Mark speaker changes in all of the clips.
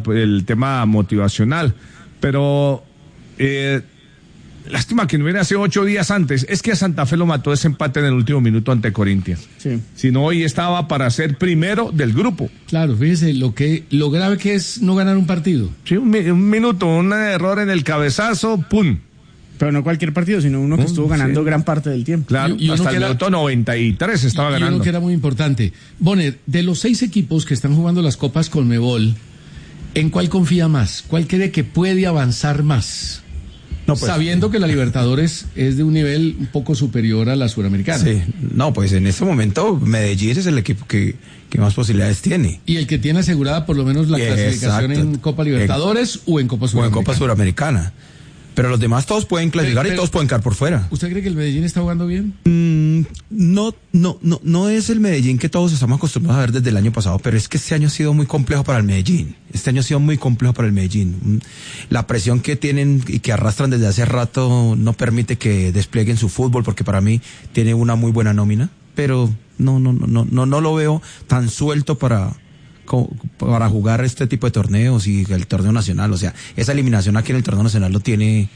Speaker 1: el tema motivacional, pero lástima que no hubiera sido 8 días antes. Es que a Santa Fe lo mató ese empate en el último minuto ante Corinthians.
Speaker 2: Sí.
Speaker 1: Si no, hoy estaba para ser primero del grupo.
Speaker 3: Claro, fíjese lo grave que es no ganar un partido.
Speaker 1: Sí, un minuto, un error en el cabezazo, ¡pum!
Speaker 2: Pero no cualquier partido, sino uno que estuvo ganando gran parte del tiempo.
Speaker 1: Claro,
Speaker 3: y
Speaker 1: hasta el minuto 93 estaba ganando.
Speaker 3: Y uno que era muy importante. Bonner, de los 6 equipos que están jugando las Copas Conmebol, ¿en cuál confía más? ¿Cuál cree que puede avanzar más?
Speaker 4: No, pues,
Speaker 3: sabiendo que la Libertadores es de un nivel un poco superior a la Suramericana.
Speaker 4: Sí, no, pues en este momento Medellín es el equipo que más posibilidades tiene.
Speaker 3: Y el que tiene asegurada por lo menos la clasificación en Copa Libertadores o en Copa Suramericana.
Speaker 4: O en Copa Suramericana. Pero los demás todos pueden clasificar y todos pueden quedar por fuera.
Speaker 3: ¿Usted cree que el Medellín está jugando bien?
Speaker 4: No es el Medellín que todos estamos acostumbrados a ver desde el año pasado, pero es que este año ha sido muy complejo para el Medellín. La presión que tienen y que arrastran desde hace rato no permite que desplieguen su fútbol, porque para mí tiene una muy buena nómina, pero no lo veo tan suelto para jugar este tipo de torneos y el torneo nacional. O sea, esa eliminación aquí en el torneo nacional los tiene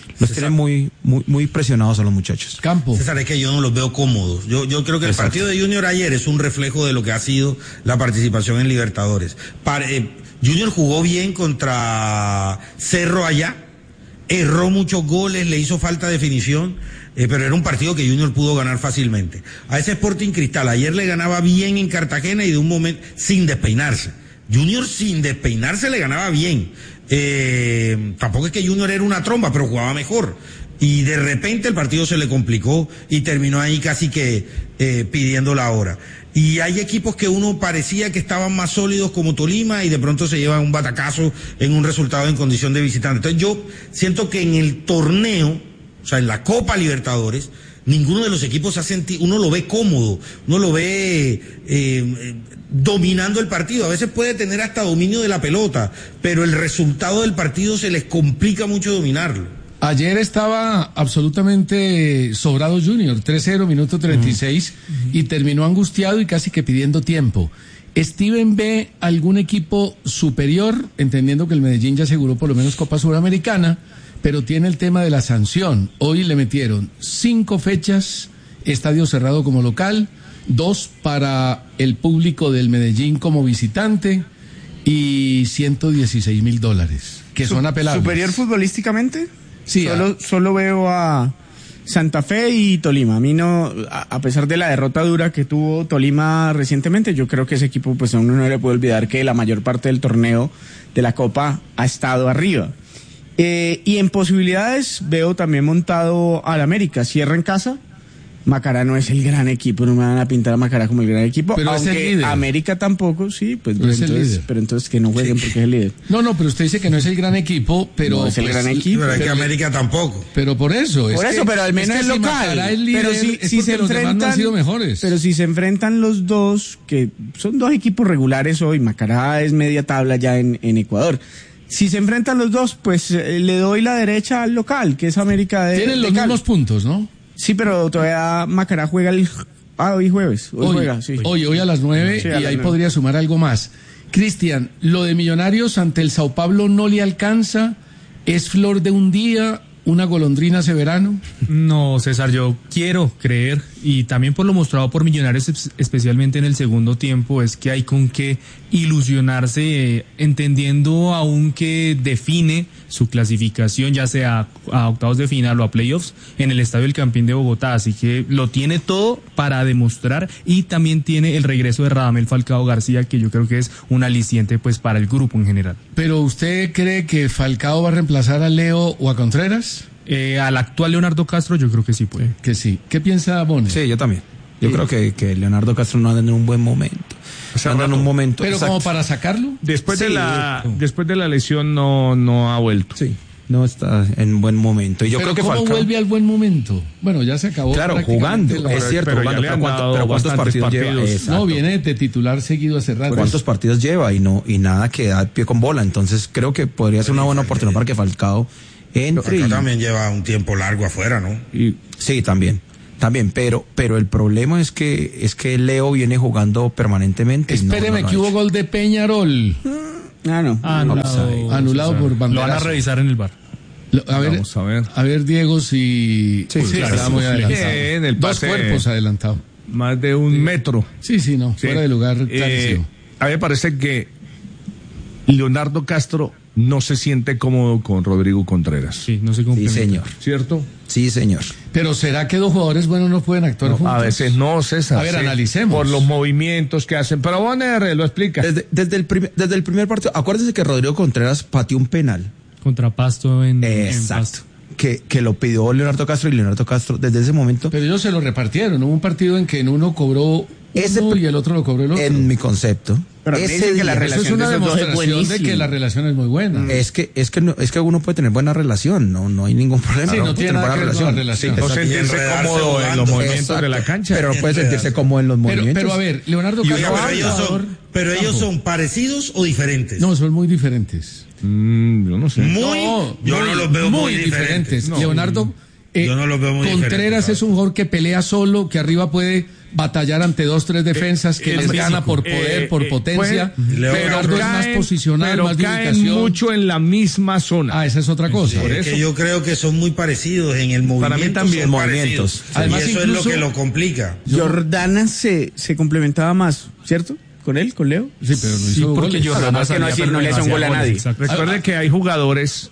Speaker 4: muy presionados a los muchachos.
Speaker 3: Campo.
Speaker 5: César, es que yo no los veo cómodos. Yo creo que el partido de Junior ayer es un reflejo de lo que ha sido la participación en Libertadores. Junior jugó bien contra Cerro allá, erró muchos goles, le hizo falta definición, pero era un partido que Junior pudo ganar fácilmente. A ese Sporting Cristal ayer le ganaba bien en Cartagena y de un momento sin despeinarse. Junior sin despeinarse le ganaba bien. Tampoco es que Junior era una tromba, pero jugaba mejor. Y de repente el partido se le complicó y terminó ahí casi que pidiendo la hora. Y hay equipos que uno parecía que estaban más sólidos como Tolima y de pronto se llevan un batacazo en un resultado en condición de visitante. Entonces yo siento que en el torneo, o sea, en la Copa Libertadores, ninguno de los equipos ha sentido, uno lo ve cómodo, uno lo ve dominando el partido. A veces puede tener hasta dominio de la pelota, pero el resultado del partido se les complica mucho dominarlo.
Speaker 3: Ayer estaba absolutamente sobrado Junior, 3-0, minuto 36, y terminó angustiado y casi que pidiendo tiempo. ¿Steven ve algún equipo superior, entendiendo que el Medellín ya aseguró por lo menos Copa Suramericana, pero tiene el tema de la sanción? Hoy le metieron 5 fechas, estadio cerrado como local, 2 para el público del Medellín como visitante y $116,000, que son apelables.
Speaker 2: ¿Superior futbolísticamente?
Speaker 3: Sí,
Speaker 2: solo veo a Santa Fe y Tolima. A mí no, a pesar de la derrota dura que tuvo Tolima recientemente, yo creo que ese equipo, pues a uno no le puede olvidar que la mayor parte del torneo de la Copa ha estado arriba. Y en posibilidades veo también montado al América. Cierra en casa. Macará no es el gran equipo, no me van a pintar a Macará como el gran equipo,
Speaker 3: pero
Speaker 2: aunque
Speaker 3: es el líder.
Speaker 2: América tampoco, sí, pues pero entonces que no jueguen porque es el líder.
Speaker 3: No, pero usted dice que no es el gran equipo, pero
Speaker 2: no es el gran equipo.
Speaker 5: Pero es que América tampoco.
Speaker 3: Pero por eso.
Speaker 2: Pero al menos es local.
Speaker 3: Si Macará es líder, pero si se
Speaker 2: los
Speaker 3: enfrentan, no han sido mejores.
Speaker 2: Pero si se enfrentan los dos, que son 2 equipos regulares hoy, Macará es media tabla ya en Ecuador. Si se enfrentan los dos, pues le doy la derecha al local, que es América de
Speaker 3: Tienen los mismos puntos, ¿no?
Speaker 2: Sí, pero todavía Macará juega hoy jueves. Hoy
Speaker 3: a las 9,
Speaker 2: sí,
Speaker 3: y ahí podría sumar algo más. Cristian, lo de Millonarios ante el Sao Paulo no le alcanza, es flor de un día, una golondrina Severano.
Speaker 6: No, César, yo quiero creer, y también por lo mostrado por Millonarios, especialmente en el segundo tiempo, es que hay con qué ilusionarse, entendiendo aún que define su clasificación, ya sea a octavos de final o a playoffs, en el Estadio El Campín de Bogotá. Así que lo tiene todo para demostrar, y también tiene el regreso de Radamel Falcao García, que yo creo que es un aliciente pues para el grupo en general.
Speaker 3: ¿Pero usted cree que Falcao va a reemplazar a Leo o a Contreras?
Speaker 6: Al actual Leonardo Castro yo creo que sí puede.
Speaker 3: Que sí. ¿Qué piensa Bonner?
Speaker 4: Sí, yo también. Yo creo que Leonardo Castro no anda en un buen momento. Anda en un momento.
Speaker 3: Pero
Speaker 4: exacto.
Speaker 3: como para sacarlo.
Speaker 1: Después de la lesión no ha vuelto.
Speaker 4: Sí. No está en buen momento. Y yo creo que
Speaker 3: ¿cómo
Speaker 4: Falcao
Speaker 3: vuelve al buen momento? Bueno, ya se acabó.
Speaker 4: Claro, jugando. Es cierto,
Speaker 1: pero
Speaker 4: jugando. Pero ¿cuántos partidos lleva? Exacto.
Speaker 3: No, viene de titular seguido hace rato.
Speaker 4: ¿Cuántos partidos lleva? Y nada que da pie con bola. Entonces creo que podría ser una buena oportunidad para que Falcao entre.
Speaker 5: Falcao también lleva un tiempo largo afuera, ¿no?
Speaker 4: Sí, también, pero el problema es que Leo viene jugando permanentemente.
Speaker 3: Espéreme, que hubo gol de Peñarol.
Speaker 2: No.
Speaker 3: Anulado por banderazo.
Speaker 6: Lo van a revisar en el VAR.
Speaker 1: Vamos a ver.
Speaker 3: A ver, Diego, si
Speaker 1: claro,
Speaker 3: está muy adelantado.
Speaker 1: Bien, el
Speaker 3: Dos
Speaker 1: pase,
Speaker 3: cuerpos adelantado.
Speaker 1: más de 1 metro.
Speaker 3: Sí, no,
Speaker 1: Sí.
Speaker 3: fuera de lugar clarísimo.
Speaker 1: A mí me parece que Leonardo Castro no se siente cómodo con Rodrigo Contreras.
Speaker 6: Sí, no se
Speaker 4: Sí,
Speaker 6: complementa.
Speaker 4: señor.
Speaker 1: ¿Cierto?
Speaker 4: Sí, señor.
Speaker 3: Pero ¿será que dos jugadores buenos no pueden actuar juntos?
Speaker 1: A veces no, César.
Speaker 3: A ver,
Speaker 1: sí,
Speaker 3: analicemos.
Speaker 1: por los movimientos que hacen. Pero Bonner lo explica.
Speaker 4: Desde el primer partido, acuérdense que Rodrigo Contreras pateó un penal.
Speaker 6: Contra Pasto en
Speaker 4: Exacto.
Speaker 6: Pasto.
Speaker 4: Que lo pidió Leonardo Castro, y Leonardo Castro desde ese momento,
Speaker 3: Pero ellos se lo repartieron. Hubo un partido en que en uno cobró
Speaker 4: Ese
Speaker 3: uno
Speaker 4: pr-
Speaker 3: y el otro lo cobró el otro.
Speaker 4: en mi concepto,
Speaker 2: Pero me
Speaker 4: ese
Speaker 2: dicen que la
Speaker 4: día-
Speaker 3: Eso es
Speaker 2: relación
Speaker 3: una
Speaker 2: de esos dos es
Speaker 3: demostración de que
Speaker 2: buenísima.
Speaker 3: la relación es muy buena.
Speaker 4: es que uno puede tener buena relación, no hay ningún problema.
Speaker 3: Sí, no
Speaker 4: puede
Speaker 3: tiene
Speaker 4: tener
Speaker 3: nada
Speaker 4: buena
Speaker 3: que ver con la relación.
Speaker 4: Sí,
Speaker 1: No
Speaker 4: exacto.
Speaker 1: sentirse
Speaker 5: enredarse
Speaker 1: cómodo en
Speaker 5: jugando.
Speaker 1: los movimientos
Speaker 4: Exacto.
Speaker 1: de la cancha.
Speaker 4: Pero puede sentirse cómodo en los movimientos.
Speaker 3: Pero a ver, Leonardo
Speaker 5: Oiga,
Speaker 3: Castro.
Speaker 5: pero ellos son parecidos o diferentes.
Speaker 3: No, son muy diferentes.
Speaker 1: Yo no sé.
Speaker 5: Yo no los veo muy diferentes.
Speaker 1: No.
Speaker 3: Leonardo
Speaker 5: Yo no los veo muy
Speaker 3: Contreras
Speaker 5: diferentes,
Speaker 3: es un jugador que pelea solo, que arriba puede batallar ante 2, 3 defensas, que les gana por poder, por potencia. Leonardo es más posicional,
Speaker 1: pero
Speaker 3: más de
Speaker 1: caen
Speaker 3: ubicación.
Speaker 1: mucho en la misma zona.
Speaker 3: Ah, esa es otra cosa.
Speaker 5: Es que yo creo que son muy parecidos en el movimiento.
Speaker 1: Para mí también,
Speaker 5: son
Speaker 4: movimientos.
Speaker 5: parecidos.
Speaker 3: Además,
Speaker 5: y eso es
Speaker 3: incluso-
Speaker 5: lo que lo complica.
Speaker 2: Jordana se complementaba más, ¿cierto? ¿Con él, con Leo?
Speaker 3: Sí, pero no
Speaker 6: Sí,
Speaker 3: hizo
Speaker 6: porque
Speaker 3: goles.
Speaker 6: Jordana
Speaker 2: Además que no
Speaker 6: salía,
Speaker 2: hacía- no le
Speaker 6: pero
Speaker 2: hizo un gol a
Speaker 6: hacía
Speaker 2: nadie.
Speaker 6: goles, exacto.
Speaker 1: Recuerde que hay jugadores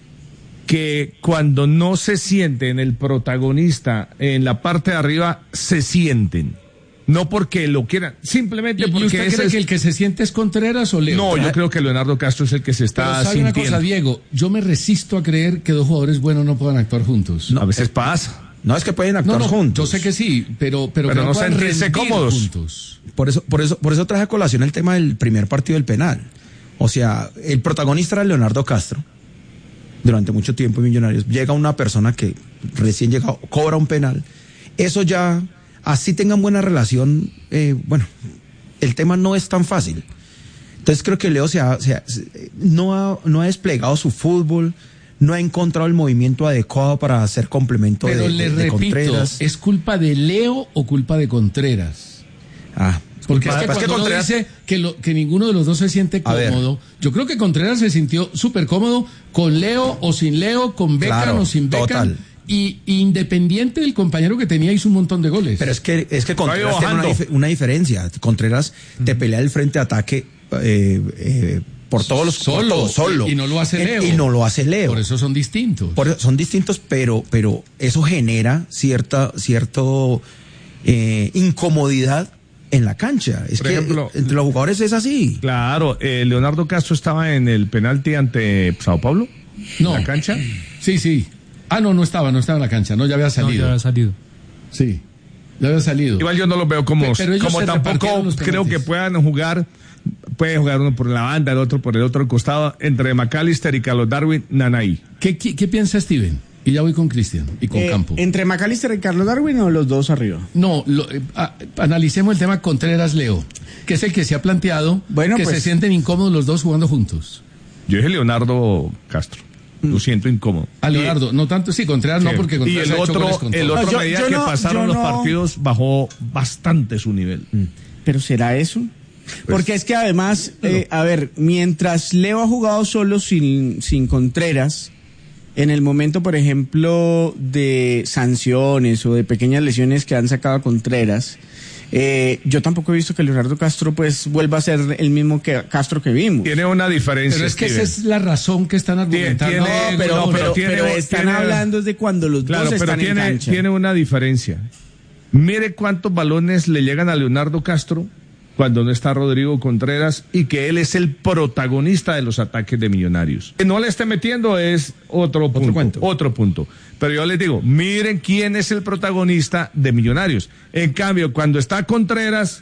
Speaker 1: que cuando no se sienten el protagonista en la parte de arriba, se sienten. No porque lo quieran, simplemente
Speaker 3: ¿Y
Speaker 1: porque
Speaker 3: usted
Speaker 1: ese
Speaker 3: cree
Speaker 1: es-
Speaker 3: que el que se siente es Contreras o Leo?
Speaker 1: No, yo creo que Leonardo Castro es el que se
Speaker 3: Pero
Speaker 1: está
Speaker 3: sabe una
Speaker 1: sintiendo.
Speaker 3: cosa, Diego, yo me resisto a creer que dos jugadores buenos no puedan actuar juntos.
Speaker 1: A veces pasa.
Speaker 4: No es que pueden actuar juntos.
Speaker 3: yo sé que sí, pero que
Speaker 1: no
Speaker 3: puedan
Speaker 1: sentirse
Speaker 3: rendir
Speaker 1: cómodos.
Speaker 3: juntos.
Speaker 4: Por eso traje a colación el tema del primer partido del penal. O sea, el protagonista era Leonardo Castro. Durante mucho tiempo en Millonarios. Llega una persona que recién llegado, cobra un penal. Eso ya, así tengan buena relación, bueno, el tema no es tan fácil. Entonces creo que Leo no ha desplegado su fútbol, no ha encontrado el movimiento adecuado para hacer complemento
Speaker 3: Pero
Speaker 4: de
Speaker 3: le repito,
Speaker 4: Contreras.
Speaker 3: ¿es culpa de Leo o culpa de Contreras? Porque es que
Speaker 4: Pasa que
Speaker 3: cuando uno
Speaker 4: Contreras-
Speaker 3: dice que ninguno de los dos se siente
Speaker 4: A ver.
Speaker 3: cómodo, yo creo que Contreras se sintió súper cómodo con Leo o sin Leo, con Beckham
Speaker 4: Claro,
Speaker 3: o sin Beckham.
Speaker 4: total.
Speaker 3: Y independiente del compañero que tenía, hizo un montón de goles.
Speaker 4: Pero es que Contreras tiene
Speaker 1: bajando.
Speaker 4: una diferencia. Contreras te pelea el frente de ataque por todos los por todo, solo.
Speaker 3: Y no lo hace Leo.
Speaker 4: Y no lo hace Leo.
Speaker 3: Por eso son distintos.
Speaker 4: Son distintos, pero eso genera cierta incomodidad en la cancha. Es
Speaker 1: Por
Speaker 4: que
Speaker 1: ejemplo,
Speaker 4: entre los jugadores es así.
Speaker 1: Claro, Leonardo Castro estaba en el penalti ante Sao Paulo.
Speaker 3: No.
Speaker 1: ¿En la cancha?
Speaker 3: Sí. Ah, no estaba en la cancha, no, ya había
Speaker 6: No,
Speaker 3: salido.
Speaker 6: ya había salido.
Speaker 3: Sí, ya había salido.
Speaker 1: Igual yo no los veo como,
Speaker 3: Pero ellos
Speaker 1: como
Speaker 3: se
Speaker 1: tampoco
Speaker 3: repartieron los
Speaker 1: creo que
Speaker 3: penaltis.
Speaker 1: puedan jugar. Puede jugar uno por la banda, el otro por el otro costado, entre McAllister y Carlos Darwin Nanay.
Speaker 3: ¿Qué piensa Steven? Y ya voy con Cristian y con Campo.
Speaker 2: ¿Entre McAllister y Carlos Darwin o los dos arriba?
Speaker 3: No, analicemos el tema Contreras-Leo, que es el que se ha planteado,
Speaker 2: Bueno,
Speaker 3: que
Speaker 2: pues-
Speaker 3: se sienten incómodos los dos jugando juntos.
Speaker 1: Yo dije Leonardo Castro. Lo siento incómodo.
Speaker 3: A Leonardo, no tanto, sí, Contreras no,
Speaker 1: Sí.
Speaker 3: porque
Speaker 1: Y
Speaker 3: Contreras
Speaker 1: el
Speaker 3: ha hecho
Speaker 1: otro,
Speaker 3: goles con
Speaker 1: el
Speaker 3: todos.
Speaker 1: otro
Speaker 2: Yo-
Speaker 1: a medida
Speaker 2: yo
Speaker 1: que
Speaker 2: no-
Speaker 1: pasaron
Speaker 2: yo
Speaker 1: los
Speaker 2: no-
Speaker 1: partidos bajó bastante su nivel.
Speaker 2: ¿Pero será eso? Porque es que además, a ver, mientras Leo ha jugado solo sin Contreras, en el momento, por ejemplo, de sanciones o de pequeñas lesiones que han sacado a Contreras, yo tampoco he visto que Leonardo Castro pues vuelva a ser el mismo Castro que vimos.
Speaker 1: Tiene una diferencia.
Speaker 3: Pero es que
Speaker 1: Steven.
Speaker 3: esa es la razón que están argumentando.
Speaker 1: tiene-
Speaker 2: No, pero,
Speaker 1: no, pero
Speaker 2: pero
Speaker 1: tiene-
Speaker 2: están
Speaker 1: tiene-
Speaker 2: hablando de cuando los
Speaker 1: Claro,
Speaker 2: dos
Speaker 1: pero
Speaker 2: están en
Speaker 1: tiene,
Speaker 2: cancha.
Speaker 1: tiene una diferencia. Mire cuántos balones le llegan a Leonardo Castro cuando no está Rodrigo Contreras y que él es el protagonista de los ataques de Millonarios. Que no le esté metiendo es otro punto. Pero yo les digo, miren quién es el protagonista de Millonarios. En cambio, cuando está Contreras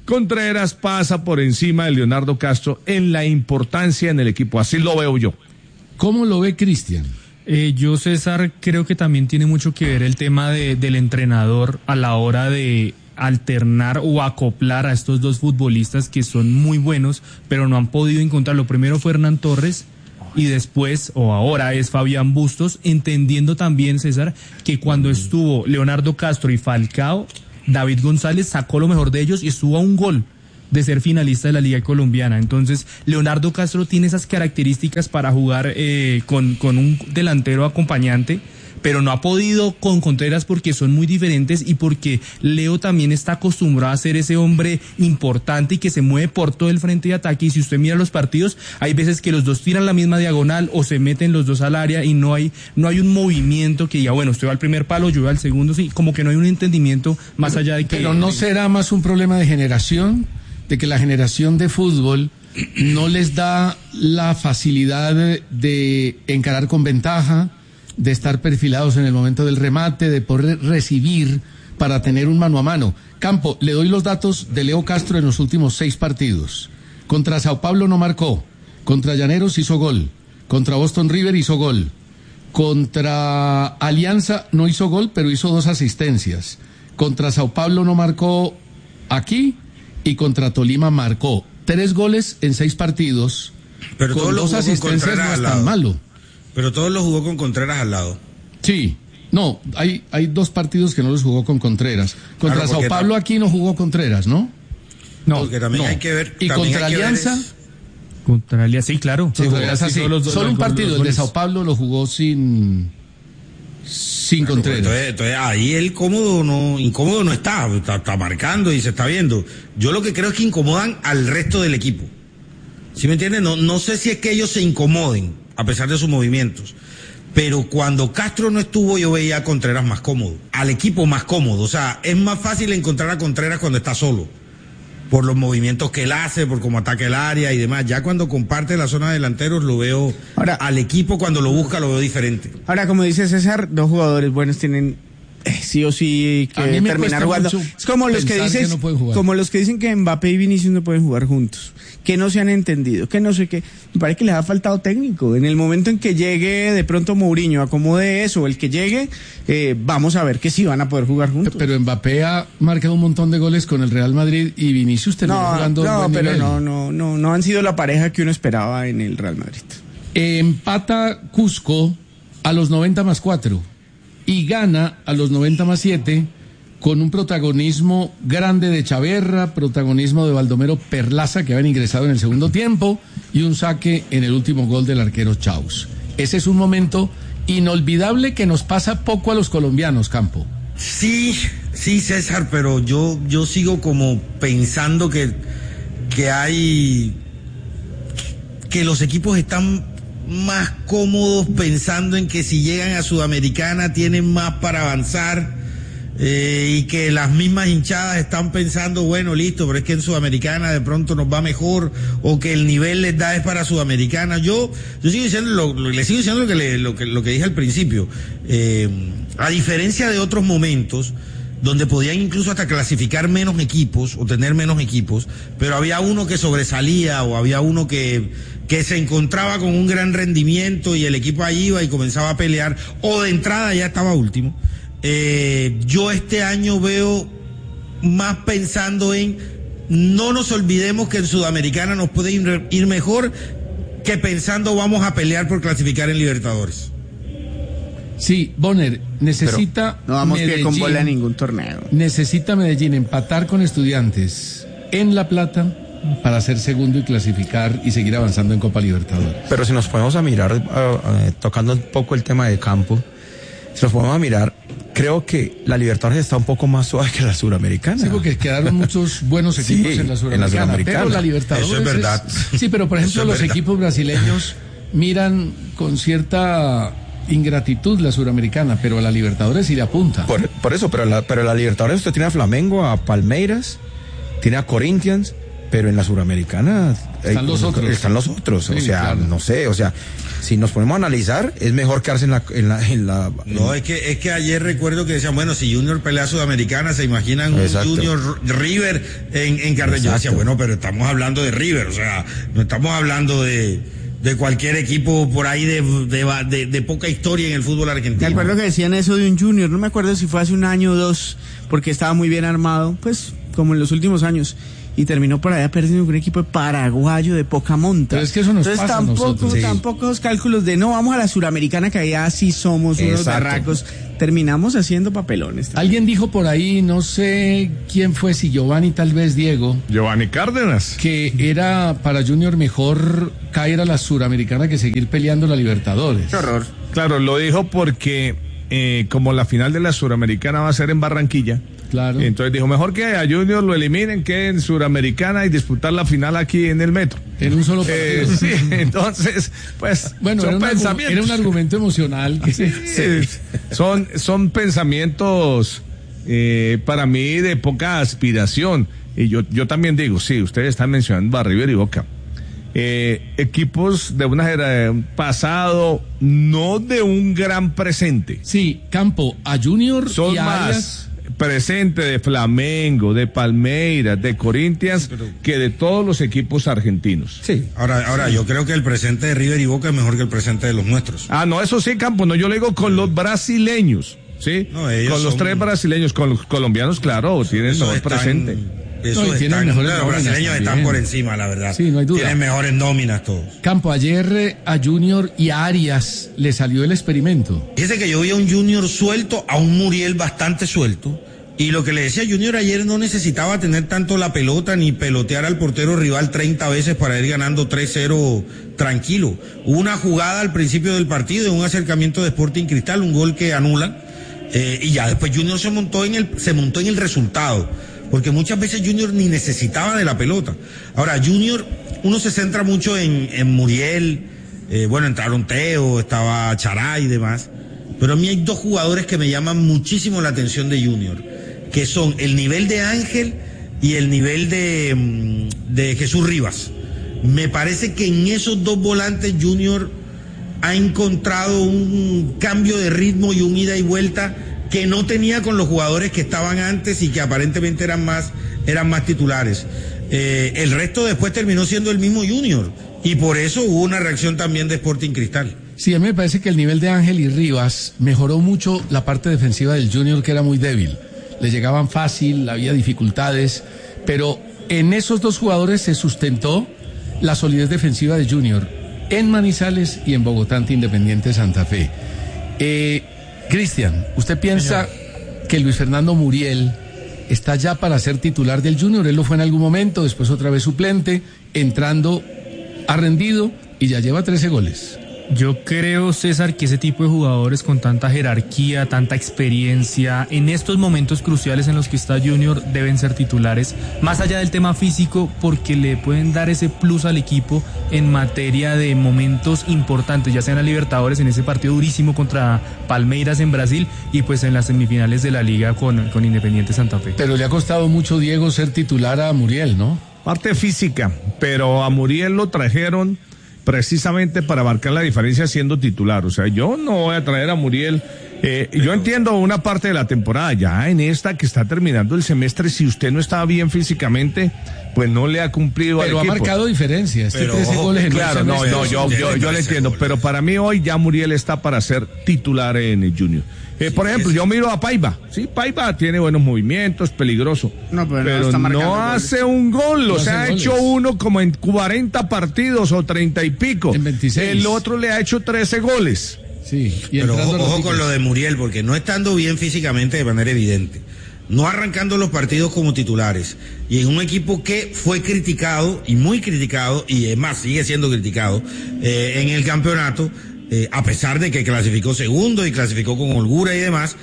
Speaker 1: pasa por encima de Leonardo Castro en la importancia en el equipo. Así lo veo yo.
Speaker 3: ¿Cómo lo ve Cristian?
Speaker 6: Yo, César, creo que también tiene mucho que ver el tema del entrenador a la hora de alternar o acoplar a estos dos futbolistas que son muy buenos, pero no han podido encontrarlo. Primero fue Hernán Torres y después, o ahora, es Fabián Bustos, entendiendo también, César, que cuando estuvo Leonardo Castro y Falcao, David González sacó lo mejor de ellos y estuvo a un gol. de ser finalista de la Liga Colombiana. Entonces, Leonardo Castro tiene esas características para jugar con un delantero acompañante, pero no ha podido con Contreras porque son muy diferentes y porque Leo también está acostumbrado a ser ese hombre importante y que se mueve por todo el frente de ataque. Y si usted mira los partidos, hay veces que los dos tiran la misma diagonal o se meten los dos al área y no hay un movimiento que diga, bueno, usted va al primer palo, yo voy al segundo, sí, como que no hay un entendimiento más allá de que...
Speaker 3: Pero ¿no será más un problema de generación? De que la generación de fútbol no les da la facilidad de encarar con ventaja, de estar perfilados en el momento del remate, de poder recibir para tener un mano a mano. Campo, le doy los datos de Leo Castro en los últimos 6 partidos. Contra Sao Paulo no marcó, contra Llaneros hizo gol, contra Boston River hizo gol, contra Alianza no hizo gol, pero hizo 2 asistencias. Contra Sao Paulo no marcó aquí y contra Tolima marcó 3 goles en 6 partidos.
Speaker 5: Pero
Speaker 3: con 2 asistencias no es tan malo.
Speaker 5: Pero todos los jugó con Contreras al lado.
Speaker 3: Sí, no, hay 2 partidos que no los jugó con Contreras. Contra
Speaker 5: claro,
Speaker 3: Sao Paulo aquí no jugó Contreras, ¿no?
Speaker 5: No, porque también hay que ver.
Speaker 3: ¿Y contra Alianza?
Speaker 6: Contra Alianza, sí, claro.
Speaker 3: Sí, sí. Solo un partido, el de Sao Paulo lo jugó sin Contreras.
Speaker 5: Entonces ahí él incómodo no está marcando y se está viendo. Yo lo que creo es que incomodan al resto del equipo. ¿Sí me entiendes? No sé si es que ellos se incomoden a pesar de sus movimientos, pero cuando Castro no estuvo yo veía a Contreras más cómodo, al equipo más cómodo. O sea, es más fácil encontrar a Contreras cuando está solo, por los movimientos que él hace, por cómo ataca el área y demás. Ya cuando comparte la zona de delanteros lo veo, ahora, al equipo cuando lo busca lo veo diferente.
Speaker 2: Ahora, como dice César, 2 jugadores buenos tienen sí o sí que terminar jugando. Es como los que dicen, como los que dicen que Mbappé y Vinicius no pueden jugar juntos, que no se han entendido, que no sé qué. Me parece que les ha faltado técnico. En el momento en que llegue de pronto Mourinho, acomode eso, el que llegue, vamos a ver que sí van a poder jugar juntos.
Speaker 3: Pero Mbappé ha marcado un montón de goles con el Real Madrid y Vinicius terminó jugando buen nivel.
Speaker 2: No han sido la pareja que uno esperaba en el Real Madrid.
Speaker 3: Empata Cusco a los 90+4 y gana a los 90+7 con un protagonismo grande de Chaverra, protagonismo de Baldomero Perlaza, que habían ingresado en el segundo tiempo, y un saque en el último gol del arquero Chaus. Ese es un momento inolvidable que nos pasa poco a los colombianos, Campo.
Speaker 5: Sí, César, pero yo sigo como pensando que los equipos están más cómodos pensando en que si llegan a Sudamericana tienen más para avanzar, y que las mismas hinchadas están pensando, bueno, listo, pero es que en Sudamericana de pronto nos va mejor, o que el nivel les da es para Sudamericana. Yo sigo diciendo le sigo diciendo lo que dije al principio. A diferencia de otros momentos donde podían incluso hasta clasificar menos equipos o tener menos equipos, pero había uno que sobresalía o había uno que se encontraba con un gran rendimiento y el equipo ahí iba y comenzaba a pelear, o de entrada ya estaba último. Yo este año veo más pensando en no nos olvidemos que en Sudamericana nos puede ir mejor, que pensando vamos a pelear por clasificar en Libertadores.
Speaker 3: Sí, Bonner, necesita
Speaker 2: no vamos
Speaker 3: Medellín,
Speaker 2: que con bola en ningún torneo.
Speaker 3: Necesita Medellín empatar con Estudiantes en La Plata para ser segundo y clasificar y seguir avanzando en Copa Libertadores.
Speaker 4: Pero si nos ponemos a mirar, tocando un poco el tema de Campo, si nos ponemos a mirar, creo que la Libertadores está un poco más suave que la Suramericana.
Speaker 3: Sí, porque quedaron muchos buenos equipos en la Suramericana. Pero la Libertadores
Speaker 5: eso es verdad.
Speaker 3: Sí, pero por ejemplo los equipos brasileños miran con cierta ingratitud la Suramericana, pero a la Libertadores sí le apunta.
Speaker 4: Por eso, pero la Libertadores usted tiene a Flamengo, a Palmeiras, tiene a Corinthians, pero en la Suramericana
Speaker 3: están los otros.
Speaker 4: Sí, o sea,
Speaker 3: claro.
Speaker 4: No sé, o sea, si nos ponemos a analizar, es mejor quedarse en la.
Speaker 5: No, es que ayer recuerdo que decían, bueno, si Junior pelea Sudamericana, se imaginan
Speaker 4: Exacto.
Speaker 5: un Junior River en Cartagena. Yo decía, bueno, pero estamos hablando de River, o sea, no estamos hablando de cualquier equipo por ahí de poca historia en el fútbol argentino.
Speaker 2: Me acuerdo que decían eso de un Junior, no me acuerdo si fue hace un año o 2, porque estaba muy bien armado, pues como en los últimos años. y terminó por allá perdiendo con un equipo paraguayo de poca monta.
Speaker 3: Pero es que eso nos
Speaker 2: Entonces
Speaker 3: pasa a nosotros.
Speaker 2: tampoco los cálculos de no, vamos a la Suramericana, que allá sí somos unos barracos. Terminamos haciendo papelones.
Speaker 3: Alguien dijo por ahí, no sé quién fue, si Giovanni, tal vez Diego,
Speaker 1: Giovanni Cárdenas.
Speaker 3: que era para Junior mejor caer a la Suramericana que seguir peleando la Libertadores.
Speaker 2: Qué horror.
Speaker 1: Claro, lo dijo porque como la final de la Suramericana va a ser en Barranquilla,
Speaker 3: Claro.
Speaker 1: entonces dijo, mejor que a Junior lo eliminen que en Suramericana y disputar la final aquí en el Metro.
Speaker 3: En un solo partido.
Speaker 1: Sí, entonces, pues,
Speaker 3: Bueno,
Speaker 1: son
Speaker 3: era
Speaker 1: pensamientos.
Speaker 3: un argumento emocional.
Speaker 1: Sí, son pensamientos para mí de poca aspiración. Y yo también digo, sí, ustedes están mencionando a River y Boca. Equipos de un pasado, no de un gran presente.
Speaker 3: Sí, Campo, a Junior
Speaker 1: Son
Speaker 3: y a
Speaker 1: más
Speaker 3: Arias.
Speaker 1: presente de Flamengo, de Palmeiras, de Corinthians, que de todos los equipos argentinos.
Speaker 5: Sí. Ahora, yo creo que el presente de River y Boca es mejor que el presente de los nuestros.
Speaker 1: Ah, no, eso sí, Campo, no, yo le digo con los brasileños, ¿sí?
Speaker 5: No, ellos
Speaker 1: con los
Speaker 5: son-
Speaker 1: 3 brasileños, con los colombianos, claro, tienen
Speaker 5: Esos
Speaker 1: mejor
Speaker 5: están-
Speaker 1: presente.
Speaker 5: esos
Speaker 3: No, y tienen
Speaker 5: están-
Speaker 3: mejores
Speaker 5: los
Speaker 3: nóminas
Speaker 5: brasileños están
Speaker 3: también.
Speaker 5: por encima, la verdad.
Speaker 3: Sí, no hay duda.
Speaker 5: Tienen mejores nóminas todos.
Speaker 3: Campo, ayer a Junior y a Arias le salió el experimento.
Speaker 5: Fíjese que yo vi a un Junior suelto, a un Muriel bastante suelto. Y lo que le decía Junior ayer, no necesitaba tener tanto la pelota ni pelotear al portero rival 30 veces para ir ganando 3-0 tranquilo. Hubo una jugada al principio del partido, un acercamiento de Sporting Cristal, un gol que anulan. Y ya después Junior se montó en el resultado. Porque muchas veces Junior ni necesitaba de la pelota. Ahora, Junior, uno se centra mucho en Muriel, entraron Teo, estaba Chará y demás. Pero a mí hay 2 jugadores que me llaman muchísimo la atención de Junior, que son el nivel de Ángel y el nivel de Jesús Rivas. Me parece que en esos 2 volantes Junior ha encontrado un cambio de ritmo y un ida y vuelta que no tenía con los jugadores que estaban antes y que aparentemente eran más titulares. El resto después terminó siendo el mismo Junior y por eso hubo una reacción también de Sporting Cristal.
Speaker 3: Sí, a mí me parece que el nivel de Ángel y Rivas mejoró mucho la parte defensiva del Junior, que era muy débil. Le llegaban fácil, había dificultades, pero en esos 2 jugadores se sustentó la solidez defensiva de Junior en Manizales y en Bogotá ante Independiente Santa Fe. Cristian, ¿usted piensa que Luis Fernando Muriel está ya para ser titular del Junior? Él lo fue en algún momento, después otra vez suplente, entrando, ha rendido y ya lleva 13 goles.
Speaker 6: Yo creo, César, que ese tipo de jugadores con tanta jerarquía, tanta experiencia, en estos momentos cruciales en los que está Junior, deben ser titulares, más allá del tema físico, porque le pueden dar ese plus al equipo en materia de momentos importantes, ya sea en la Libertadores, en ese partido durísimo contra Palmeiras en Brasil, y pues en las semifinales de la Liga con Independiente Santa Fe.
Speaker 3: Pero le ha costado mucho, Diego, ser titular a Muriel, ¿no?
Speaker 1: Parte física, pero a Muriel lo trajeron precisamente para marcar la diferencia siendo titular. O sea, yo no voy a traer a Muriel. Yo entiendo una parte de la temporada, ya en esta que está terminando el semestre, si usted no está bien físicamente, pues no le ha cumplido al
Speaker 3: Pero ha
Speaker 1: equipo.
Speaker 3: marcado diferencia.
Speaker 5: Pero,
Speaker 3: 13
Speaker 5: ojo,
Speaker 3: goles en
Speaker 1: Claro,
Speaker 3: un
Speaker 1: no,
Speaker 3: semestre.
Speaker 1: yo le entiendo, pero para mí hoy ya Muriel está para ser titular en el Junior. Por ejemplo, yo miro a Paiva. Sí, Paiva tiene buenos movimientos, peligroso.
Speaker 2: No, pero no
Speaker 1: pero
Speaker 2: está marcando
Speaker 1: no
Speaker 2: goles.
Speaker 1: hace un gol,
Speaker 3: No
Speaker 1: o sea,
Speaker 3: hace
Speaker 1: ha hecho
Speaker 3: goles.
Speaker 1: uno como en 40 partidos o 30 y pico.
Speaker 3: En 26.
Speaker 1: El otro le ha hecho 13 goles.
Speaker 3: Sí, y
Speaker 5: Pero
Speaker 3: entrando
Speaker 5: ojo
Speaker 3: a los
Speaker 5: con lo de Muriel, porque no estando bien físicamente de manera evidente, no arrancando los partidos como titulares, y en un equipo que fue criticado, y muy criticado, y es más, sigue siendo criticado, en el campeonato, a pesar de que clasificó segundo y clasificó con holgura y demás,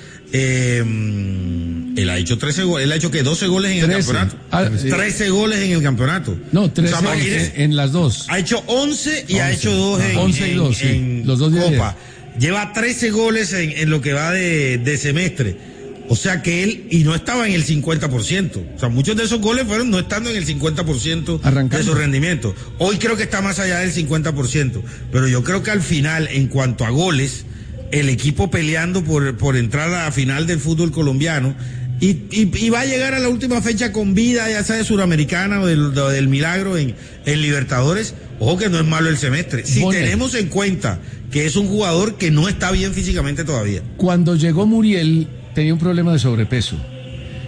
Speaker 5: él ha hecho 13 goles, él ha hecho que 12 goles en
Speaker 3: 13.
Speaker 5: el campeonato.
Speaker 3: Ah, sí.
Speaker 5: 13 goles en el campeonato.
Speaker 3: No, 13
Speaker 5: O sea, imagínese,
Speaker 3: en las 2.
Speaker 5: ha hecho 11 y ha
Speaker 3: 11.
Speaker 5: hecho 2 en,
Speaker 3: 11 y 2, sí.
Speaker 5: en
Speaker 3: Los 2 de ayer.
Speaker 5: Copa. Lleva 13 goles en lo que va de semestre. O sea que él, y no estaba en el 50%. O sea, muchos de esos goles fueron no estando en el 50%
Speaker 3: Arrancando.
Speaker 5: de su rendimiento. Hoy creo que está más allá del 50%. Pero yo creo que al final, en cuanto a goles, el equipo peleando por entrar a la final del fútbol colombiano, y va a llegar a la última fecha con vida, ya sea de Suramericana o del Milagro en Libertadores. Ojo que no es malo el semestre. Si
Speaker 3: Bonner.
Speaker 5: tenemos en cuenta que es un jugador que no está bien físicamente todavía.
Speaker 3: Cuando llegó Muriel, tenía un problema de sobrepeso.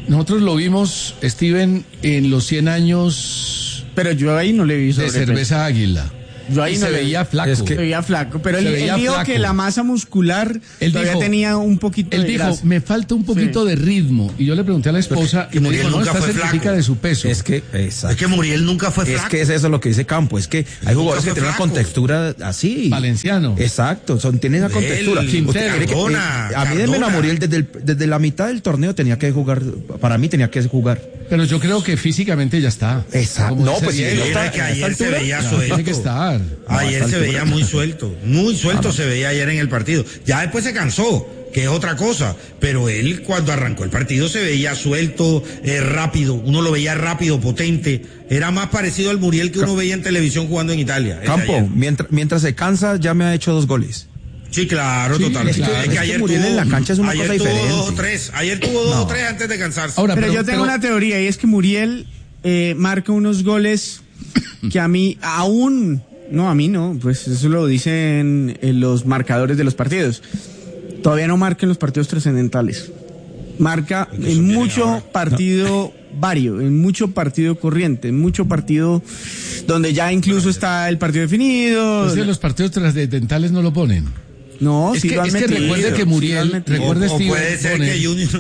Speaker 3: Nosotros lo vimos, Steven, en los 100 años
Speaker 2: Pero yo ahí no le vi
Speaker 3: de
Speaker 2: sobrepeso.
Speaker 3: cerveza Águila.
Speaker 2: Yo ahí
Speaker 3: Y
Speaker 2: no
Speaker 3: se
Speaker 2: le-
Speaker 3: veía flaco.
Speaker 2: Se veía flaco, pero
Speaker 3: Se
Speaker 2: él
Speaker 3: veía
Speaker 2: dijo
Speaker 3: flaco.
Speaker 2: que la masa muscular
Speaker 3: Él
Speaker 2: todavía
Speaker 3: dijo-
Speaker 2: tenía un poquito
Speaker 3: Él
Speaker 2: de
Speaker 3: dijo,
Speaker 2: grasa.
Speaker 3: me falta un poquito de ritmo. Y yo le pregunté a la esposa y me
Speaker 5: Muriel
Speaker 3: dijo, no,
Speaker 5: nunca
Speaker 3: está
Speaker 5: fue
Speaker 3: certifica
Speaker 5: flaco.
Speaker 3: de su peso.
Speaker 4: Es que, exacto.
Speaker 5: Es que Muriel nunca fue
Speaker 4: Es
Speaker 5: flaco.
Speaker 4: que es eso lo que dice Campo, es que hay jugadores que
Speaker 5: fue
Speaker 4: tienen una
Speaker 5: flaco.
Speaker 4: contextura así.
Speaker 3: Valenciano.
Speaker 4: Exacto, tienen esa contextura.
Speaker 5: Quintero,
Speaker 4: Usted quiere que-
Speaker 5: Cardona,
Speaker 4: a mí denme a
Speaker 5: Cardona.
Speaker 4: Muriel desde la mitad del torneo tenía que jugar, para mí tenía que jugar.
Speaker 3: Pero yo creo que físicamente ya está.
Speaker 4: Exacto.
Speaker 3: Como
Speaker 4: No,
Speaker 3: dice
Speaker 4: pues,
Speaker 3: Diego,
Speaker 4: sí, no
Speaker 5: Mira
Speaker 4: está-
Speaker 5: que
Speaker 4: a esta
Speaker 5: ayer se
Speaker 4: altura,
Speaker 5: veía
Speaker 3: ya,
Speaker 5: suelto.
Speaker 3: tiene que estar.
Speaker 5: Ayer
Speaker 4: No, a
Speaker 5: se
Speaker 4: esta
Speaker 5: veía
Speaker 4: altura.
Speaker 5: muy suelto se veía ayer en el partido. Ya después se cansó, que es otra cosa. Pero él cuando arrancó el partido se veía suelto, rápido. Uno lo veía rápido, potente. Era más parecido al Muriel que uno veía en televisión jugando en Italia. Ese
Speaker 4: Campo,
Speaker 5: ayer.
Speaker 4: mientras se cansa ya me ha hecho 2 goles.
Speaker 5: Sí, claro,
Speaker 3: Sí,
Speaker 5: totalmente.
Speaker 3: claro.
Speaker 5: Es que
Speaker 4: Es que
Speaker 5: ayer
Speaker 4: Muriel
Speaker 5: tuvo,
Speaker 4: en la cancha es una
Speaker 5: ayer
Speaker 4: cosa
Speaker 5: tuvo
Speaker 4: diferente.
Speaker 5: 2 o 3. Ayer tuvo 2 o 3 antes de cansarse.
Speaker 3: Ahora,
Speaker 2: Pero yo tengo una teoría y es que Muriel marca unos goles que a mí aún, no, a mí no, pues eso lo dicen los marcadores de los partidos. Todavía no marca en los partidos trascendentales. Marca en mucho partido vario, en mucho partido corriente, en mucho partido donde ya incluso está el partido definido.
Speaker 3: Entonces los partidos trascendentales no lo ponen.
Speaker 2: No,
Speaker 3: Es
Speaker 2: sí
Speaker 3: que-
Speaker 2: lo han
Speaker 3: es que
Speaker 2: metido,
Speaker 3: recuerde que
Speaker 2: sí
Speaker 3: Muriel-
Speaker 2: lo han metido.
Speaker 3: recuerde-
Speaker 5: O
Speaker 3: Steven
Speaker 5: puede ser
Speaker 3: pone-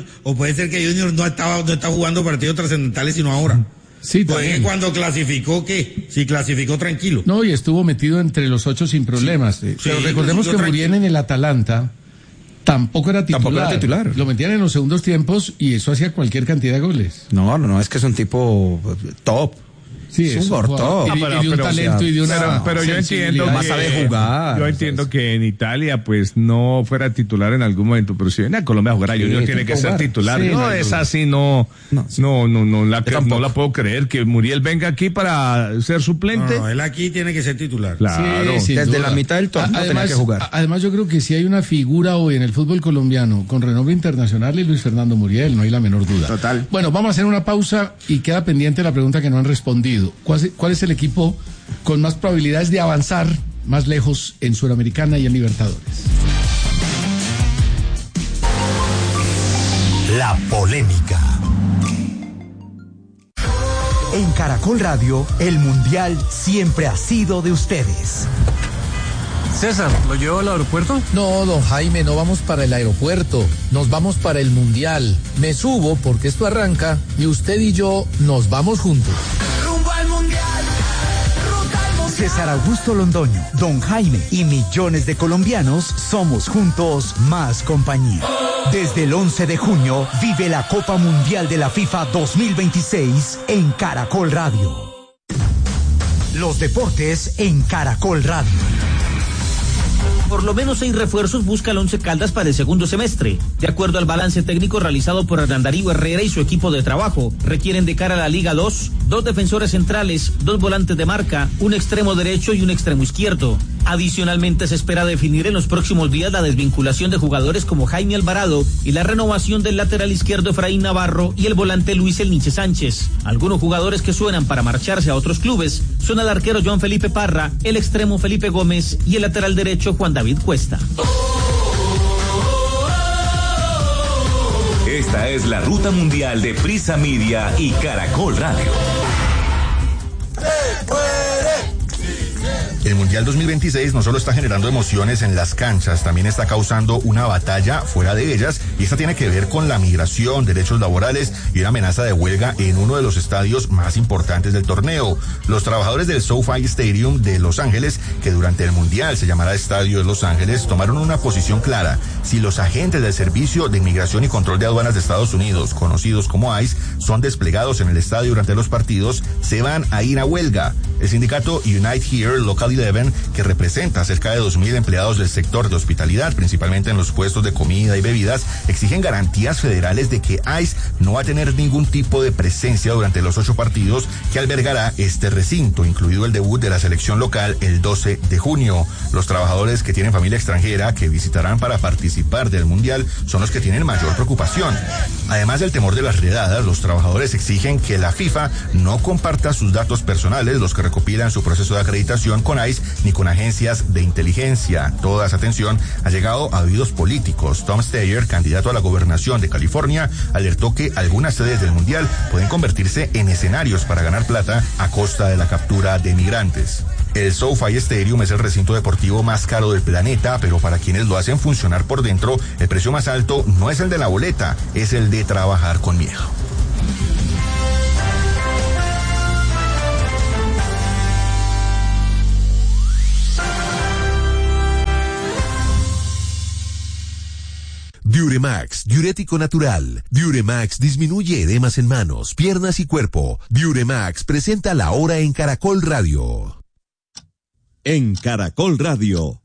Speaker 5: que Junior no está jugando partidos trascendentales sino ahora.
Speaker 3: Sí,
Speaker 5: Pues
Speaker 3: también.
Speaker 5: cuando clasificó, ¿qué? Si clasificó tranquilo.
Speaker 3: No, y estuvo metido entre los 8 sin problemas. Pero
Speaker 5: Sí,
Speaker 3: recordemos
Speaker 5: yo
Speaker 3: que
Speaker 5: tranquilo.
Speaker 3: Muriel en el Atalanta tampoco era titular.
Speaker 4: Tampoco era titular.
Speaker 3: Lo metían en los segundos tiempos y eso hacía cualquier cantidad de goles.
Speaker 4: No, es que es un tipo top.
Speaker 3: Sí,
Speaker 4: Es un
Speaker 3: eso,
Speaker 4: gordo.
Speaker 3: y de un
Speaker 1: pero,
Speaker 3: talento y de una
Speaker 1: Pero yo entiendo
Speaker 3: sensibilidad.
Speaker 4: Más sabe jugar.
Speaker 1: Yo entiendo que en Italia pues no fuera titular en algún momento, pero si viene a Colombia a jugar a
Speaker 4: Sí,
Speaker 1: Junior
Speaker 4: tiene
Speaker 1: tiene que
Speaker 4: que
Speaker 1: ser
Speaker 4: jugar.
Speaker 1: titular.
Speaker 3: Sí,
Speaker 1: no,
Speaker 3: no hay
Speaker 1: es
Speaker 3: duda.
Speaker 1: así, no
Speaker 4: tampoco.
Speaker 1: no la puedo creer que Muriel venga aquí para ser suplente.
Speaker 5: No, él aquí tiene que ser titular.
Speaker 1: Claro.
Speaker 3: Sí, sin
Speaker 4: Desde
Speaker 3: duda.
Speaker 4: la mitad del torneo tenía que jugar.
Speaker 3: Además, yo creo que si hay una figura hoy en el fútbol colombiano con renombre internacional es Luis Fernando Muriel, no hay la menor duda.
Speaker 2: Total.
Speaker 3: Bueno, vamos a hacer una pausa y queda pendiente la pregunta que no han respondido. ¿Cuál es el equipo con más probabilidades de avanzar más lejos en Suramericana y en Libertadores?
Speaker 7: La polémica. En Caracol Radio, el Mundial siempre ha sido de ustedes.
Speaker 8: César, ¿lo llevo al aeropuerto?
Speaker 9: No, don Jaime, no vamos para el aeropuerto, nos vamos para el Mundial. Me subo porque esto arranca y usted y yo nos vamos juntos.
Speaker 7: ¡Rumbo al Mundial! César Augusto Londoño, don Jaime y millones de colombianos somos juntos más compañía. Desde el 11 de junio vive la Copa Mundial de la FIFA 2026 en Caracol Radio. Los deportes en Caracol Radio.
Speaker 10: Por lo menos 6 refuerzos busca el Once Caldas para el segundo semestre. De acuerdo al balance técnico realizado por Hernán Darío Herrera y su equipo de trabajo, requieren de cara a la Liga 2, 2 defensores centrales, 2 volantes de marca, un extremo derecho y un extremo izquierdo. Adicionalmente se espera definir en los próximos días la desvinculación de jugadores como Jaime Alvarado y la renovación del lateral izquierdo Efraín Navarro y el volante Luis El Nietzsche Sánchez. Algunos jugadores que suenan para marcharse a otros clubes son el arquero Joan Felipe Parra, el extremo Felipe Gómez y el lateral derecho Juan David Cuesta.
Speaker 11: Esta es la ruta mundial de Prisa Media y Caracol Radio.
Speaker 12: El Mundial 2026 no solo está generando emociones en las canchas, también está causando una batalla fuera de ellas, y esta tiene que ver con la migración, derechos laborales y una amenaza de huelga en uno de los estadios más importantes del torneo. Los trabajadores del SoFi Stadium de Los Ángeles, que durante el Mundial se llamará Estadio de Los Ángeles, tomaron una posición clara. Si los agentes del Servicio de Inmigración y Control de Aduanas de Estados Unidos, conocidos como ICE, son desplegados en el estadio durante los partidos, se van a ir a huelga. El sindicato Unite Here Local 11, que representa a cerca de 2.000 empleados del sector de hospitalidad, principalmente en los puestos de comida y bebidas, exigen garantías federales de que ICE no va a tener ningún tipo de presencia durante los 8 partidos que albergará este recinto, incluido el debut de la selección local el 12 de junio. Los trabajadores que tienen familia extranjera que visitarán para participar del Mundial son los que tienen mayor preocupación. Además del temor de las redadas, los trabajadores exigen que la FIFA no comparta sus datos personales, los que recopilan su proceso de acreditación con Vice ni con agencias de inteligencia. Toda esa atención ha llegado a oídos políticos. Tom Steyer, candidato a la gobernación de California, alertó que algunas sedes del Mundial pueden convertirse en escenarios para ganar plata a costa de la captura de migrantes. El SoFi Stadium es el recinto deportivo más caro del planeta, pero para quienes lo hacen funcionar por dentro, el precio más alto no es el de la boleta, es el de trabajar con miedo.
Speaker 13: Diuremax, diurético natural. Diuremax disminuye edemas en manos, piernas y cuerpo. Diuremax presenta La Hora en Caracol Radio.
Speaker 14: En Caracol Radio.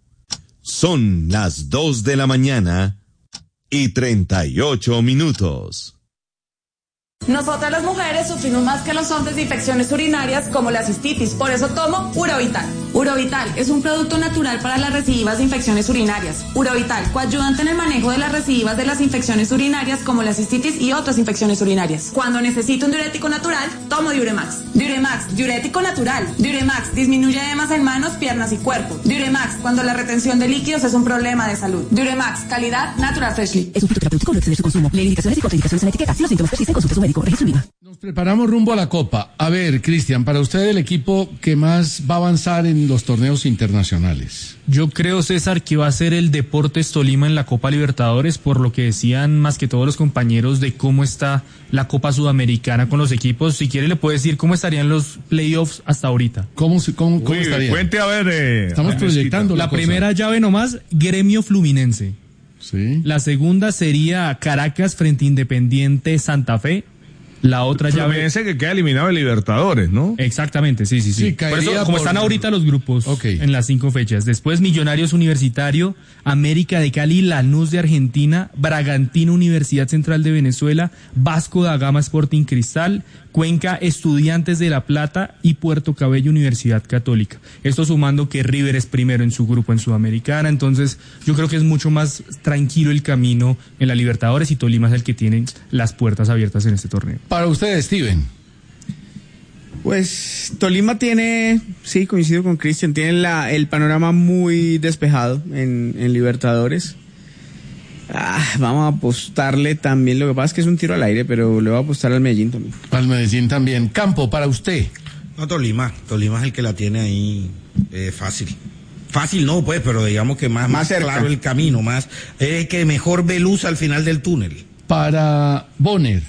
Speaker 14: Son las 2 de la mañana y 38 minutos.
Speaker 15: Nosotras las mujeres sufrimos más que los hombres de infecciones urinarias como la cistitis, por eso tomo Urovital. Urovital es un producto natural para las recidivas de infecciones urinarias. Urovital, coayudante en el manejo de las recidivas de las infecciones urinarias como la cistitis y otras infecciones urinarias. Cuando necesito un diurético natural, tomo Diuremax. Diuremax, diurético natural. Diuremax, disminuye edemas en manos, piernas y cuerpo. Diuremax, cuando la retención de líquidos es un problema de salud. Diuremax, calidad Natural Freshly.
Speaker 16: Es un fitoterapéutico, no excede su consumo. Lee indicaciones y contraindicaciones en etiqueta. Si los síntomas persisten, consulte a su médico.
Speaker 3: Nos preparamos rumbo a la Copa. A ver, Cristian, para usted el equipo que más va a avanzar en los torneos internacionales.
Speaker 6: Yo creo, César, que va a ser el Deportes Tolima en la Copa Libertadores, por lo que decían más que todos los compañeros de cómo está la Copa Sudamericana con los equipos. Si quiere le puede decir cómo estarían los playoffs hasta ahorita.
Speaker 3: ¿Cómo estaría?
Speaker 1: Cuente a ver.
Speaker 3: Estamos proyectando
Speaker 6: la primera llave nomás, Gremio Fluminense.
Speaker 3: Sí.
Speaker 6: La segunda sería Caracas frente a Independiente Santa Fe. La otra llave.
Speaker 1: Fluminense que queda eliminado de Libertadores, ¿no?
Speaker 6: Exactamente, sí. Por eso, como están ahorita los grupos en las 5 fechas. Después, Millonarios Universitario, América de Cali, Lanús de Argentina, Bragantino Universidad Central de Venezuela, Vasco da Gama Sporting Cristal, Cuenca Estudiantes de La Plata y Puerto Cabello Universidad Católica. Esto sumando que River es primero en su grupo en Sudamericana. Entonces, yo creo que es mucho más tranquilo el camino en la Libertadores y Tolima es el que tiene las puertas abiertas en este torneo.
Speaker 3: Para usted, Steven.
Speaker 2: Pues Tolima tiene, sí, coincido con Cristian, tiene el panorama muy despejado en Libertadores. Vamos a apostarle también, lo que pasa es que es un tiro al aire, pero le voy a apostar al Medellín también.
Speaker 3: Al Medellín también. Campo, para usted.
Speaker 5: No, Tolima es el que la tiene ahí fácil. Fácil no, pues, pero digamos que más claro el camino, más que mejor ve luz al final del túnel.
Speaker 3: Para Bonner.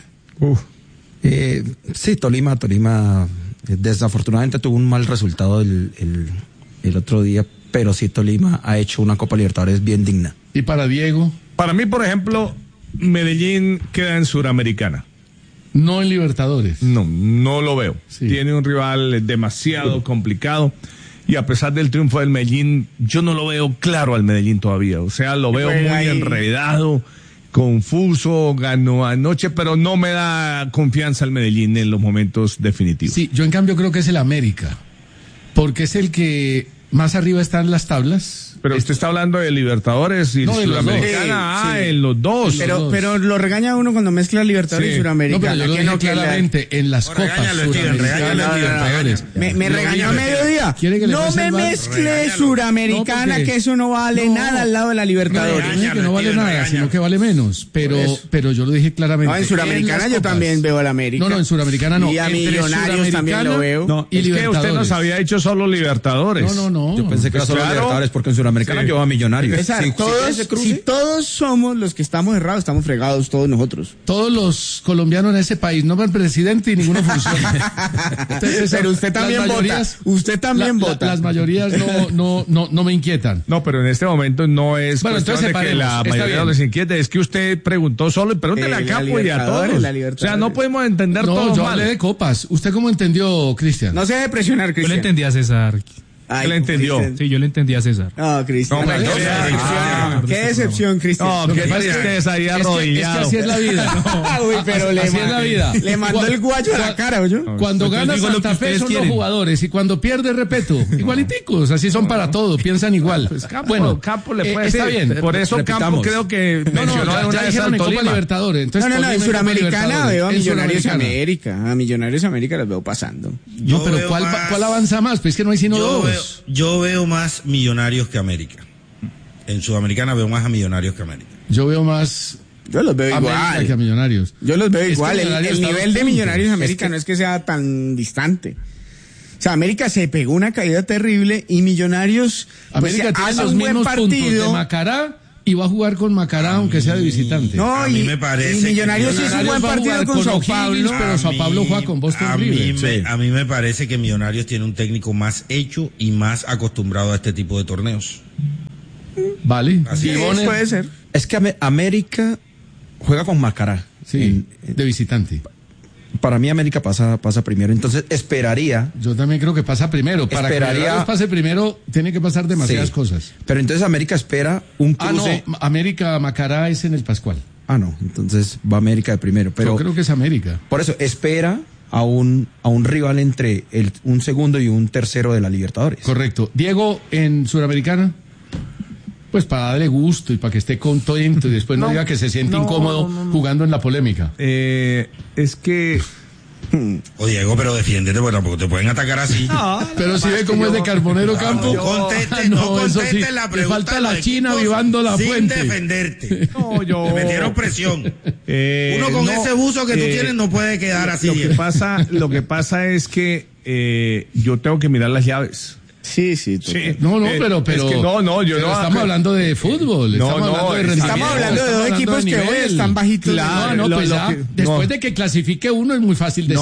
Speaker 4: Sí, Tolima desafortunadamente tuvo un mal resultado el otro día, pero sí, Tolima ha hecho una Copa Libertadores bien digna.
Speaker 3: ¿Y para Diego?
Speaker 1: Para mí, por ejemplo, Medellín queda en Suramericana.
Speaker 3: No en Libertadores.
Speaker 1: No lo veo.
Speaker 3: Sí.
Speaker 1: Tiene un rival demasiado complicado. Y a pesar del triunfo del Medellín, yo no lo veo claro al Medellín todavía. O sea, lo veo muy enredado, confuso, ganó anoche, pero no me da confianza el Medellín en los momentos definitivos.
Speaker 3: Sí, yo en cambio creo que es el América, porque es el que más arriba está en las tablas.
Speaker 1: Pero usted está hablando de Libertadores y Suramericana,
Speaker 2: sí.
Speaker 1: En los dos.
Speaker 2: Pero lo regaña uno cuando mezcla Libertadores y Suramericana.
Speaker 3: No, pero yo lo dije claramente, en las copas Libertadores.
Speaker 2: Me regañó a mediodía. No me mezcle Suramericana, que eso no vale nada al lado de la Libertadores.
Speaker 3: No, que no vale nada, sino que vale menos. Pero yo lo dije claramente.
Speaker 2: No, en Suramericana yo también veo al América.
Speaker 3: No, en Suramericana no.
Speaker 2: Y a Millonarios también lo veo.
Speaker 1: No, es que usted nos había hecho solo Libertadores.
Speaker 3: No.
Speaker 4: Yo pensé que era solo Libertadores porque en Suramericana yo a Millonarios.
Speaker 2: Si todos somos los que estamos errados, estamos fregados todos nosotros.
Speaker 3: Todos los colombianos en ese país, no el presidente y ninguno funciona. Entonces,
Speaker 2: pero usted también vota. Usted también vota.
Speaker 3: Las mayorías no me inquietan.
Speaker 1: No, pero en este momento no es
Speaker 3: cuestión de
Speaker 1: que la mayoría les inquiete, es que usted preguntó solo y pregúntele a Capo y a todos. O sea, no podemos entender todo
Speaker 3: yo
Speaker 1: mal.
Speaker 3: Hablé de copas. ¿Usted cómo entendió, Cristian?
Speaker 2: No se deje presionar, Cristian.
Speaker 6: Yo le entendí a César.
Speaker 1: ¿Qué le entendió?
Speaker 6: Cristian. Sí, yo le entendí a César.
Speaker 2: No, Cristian. Qué decepción, Cristian.
Speaker 1: No, qué tristeza ahí arrodillado.
Speaker 3: Es que así es la vida.
Speaker 2: Uy, pero
Speaker 3: así es la vida.
Speaker 2: Le mandó el guayo a la cara, ¿oyó?
Speaker 3: Cuando gana Santa Fe son los jugadores y cuando pierde, repeto, igualiticos, así son para todo, piensan igual.
Speaker 1: Bueno, Campo le puede
Speaker 3: está
Speaker 1: decir.
Speaker 3: bien.
Speaker 1: Por eso Campo creo que mencionó
Speaker 3: ya dijeron en Copa Libertadores. Entonces,
Speaker 2: no, en Suramericana veo a Millonarios América. A Millonarios América los veo pasando.
Speaker 3: No, pero ¿cuál avanza más? Pues que no hay sino dos.
Speaker 5: Yo veo más Millonarios que América. En Sudamericana veo más a Millonarios que América.
Speaker 3: Yo veo más...
Speaker 2: Yo los veo
Speaker 3: América
Speaker 2: igual
Speaker 3: que a Millonarios.
Speaker 2: Yo los veo
Speaker 3: Es que
Speaker 2: igual. El nivel de Millonarios América no es que sea tan distante. O sea, América se pegó una caída terrible y Millonarios
Speaker 3: América tiene
Speaker 2: hace
Speaker 3: los
Speaker 2: un buen
Speaker 3: mismos puntos de
Speaker 2: partido.
Speaker 3: Macará y va a jugar con Macará aunque sea de visitante.
Speaker 2: No,
Speaker 5: A mí me parece
Speaker 2: y Millonarios
Speaker 5: que
Speaker 2: hizo un buen
Speaker 3: va a
Speaker 2: partido
Speaker 3: jugar
Speaker 2: con Sao
Speaker 3: O'Higgins,
Speaker 2: Paulo.
Speaker 3: pero Sao Paulo juega con Boston River.
Speaker 5: A mí me parece que Millonarios tiene un técnico más hecho y más acostumbrado a este tipo de torneos.
Speaker 3: Vale.
Speaker 5: Así
Speaker 2: Sí, puede ser.
Speaker 4: Es que América juega con Macará.
Speaker 3: Sí, de visitante.
Speaker 4: Para mí América pasa primero, entonces esperaría.
Speaker 3: Yo también creo que pasa primero. Para que Millonarios pase primero, tiene que pasar demasiadas cosas.
Speaker 4: Pero entonces América espera un cruce.
Speaker 3: No, América Macará es en el Pascual.
Speaker 4: No, entonces va América de primero. Pero
Speaker 3: yo creo que es América.
Speaker 4: Por eso, espera a un rival entre un segundo y un tercero de la Libertadores.
Speaker 3: Correcto. Diego, en Suramericana, pues para darle gusto y para que esté contento y después no diga que se siente incómodo jugando en la polémica.
Speaker 1: Es que...
Speaker 5: Diego, pero defiéndete, porque tampoco te pueden atacar así.
Speaker 3: Pero si ve cómo es de Carbonero Campo.
Speaker 5: No conteste la pregunta.
Speaker 3: Falta la China vivando la fuente.
Speaker 5: Sin defenderte.
Speaker 1: Te
Speaker 5: metieron presión. Uno con ese buzo que tú tienes no puede quedar así.
Speaker 1: Lo que pasa es que yo tengo que mirar las llaves.
Speaker 2: Sí.
Speaker 3: No, pero
Speaker 1: es que
Speaker 3: estamos hablando de fútbol.
Speaker 2: Estamos hablando de dos equipos que hoy están bajitos.
Speaker 3: Claro, después de que clasifique uno es muy fácil decir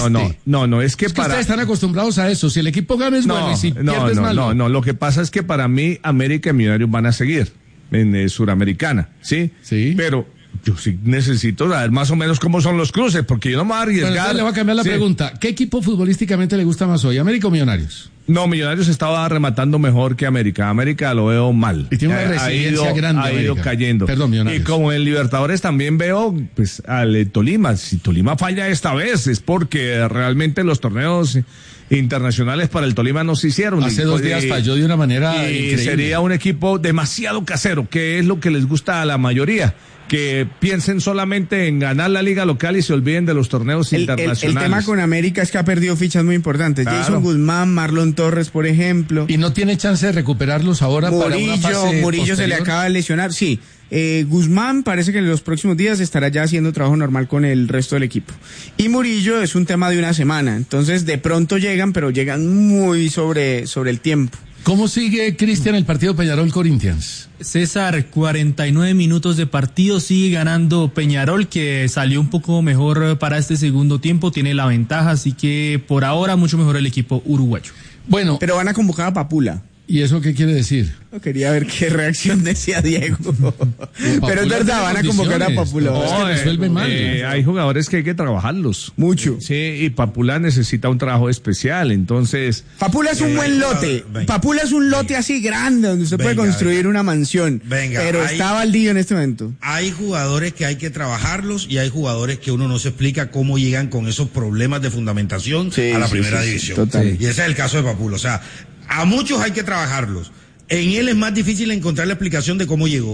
Speaker 1: es que
Speaker 3: ustedes están acostumbrados a eso. Si el equipo gana es bueno y si pierde es malo.
Speaker 1: No, lo que pasa es que para mí América y Millonarios van a seguir en Suramericana, ¿sí?
Speaker 3: Sí.
Speaker 1: Pero yo sí necesito saber más o menos cómo son los cruces, porque yo no me voy a arriesgar.
Speaker 3: Bueno, le voy a cambiar la pregunta. ¿Qué equipo futbolísticamente le gusta más hoy, América o Millonarios?
Speaker 1: No, Millonarios estaba rematando mejor que América. América lo veo mal.
Speaker 3: Y tiene una resiliencia grande.
Speaker 1: Ha ido cayendo.
Speaker 3: Perdón, Millonarios.
Speaker 1: Y como en Libertadores también veo pues al Tolima. Si Tolima falla esta vez es porque realmente los torneos internacionales para el Tolima no se hicieron.
Speaker 3: Hace 2 días falló de una manera increíble.
Speaker 1: Sería un equipo demasiado casero, que es lo que les gusta a la mayoría. Que piensen solamente en ganar la liga local y se olviden de los torneos internacionales.
Speaker 2: El tema con América es que ha perdido fichas muy importantes. Claro. Jason Guzmán, Marlon Torres, por ejemplo.
Speaker 3: ¿Y no tiene chance de recuperarlos ahora para una fase
Speaker 2: Murillo
Speaker 3: posterior?
Speaker 2: Se le acaba de lesionar, sí. Guzmán parece que en los próximos días estará ya haciendo trabajo normal con el resto del equipo. Y Murillo es un tema de una semana. Entonces de pronto llegan, pero llegan muy sobre el tiempo.
Speaker 3: ¿Cómo sigue, Cristian, el partido Peñarol-Corinthians?
Speaker 6: César, 49 minutos de partido, sigue ganando Peñarol, que salió un poco mejor para este segundo tiempo, tiene la ventaja, así que por ahora mucho mejor el equipo uruguayo.
Speaker 3: Bueno,
Speaker 2: pero van a convocar a Papula.
Speaker 3: ¿Y eso qué quiere decir?
Speaker 2: Quería ver qué reacción decía Diego. Pero es verdad, van a convocar a Papula.
Speaker 1: Resuelve mal. Hay jugadores que hay que trabajarlos.
Speaker 2: Mucho.
Speaker 1: Sí, y Papula necesita un trabajo especial, entonces...
Speaker 2: Papula es un buen lote. Papula es un lote así grande, donde usted puede construir una mansión. Pero está baldío en este momento.
Speaker 5: Hay jugadores que hay que trabajarlos y hay jugadores que uno no se explica cómo llegan con esos problemas de fundamentación a la primera división.
Speaker 2: Total.
Speaker 5: Y ese es el caso de Papula. O sea, a muchos hay que trabajarlos. En él es más difícil encontrar la explicación de cómo llegó.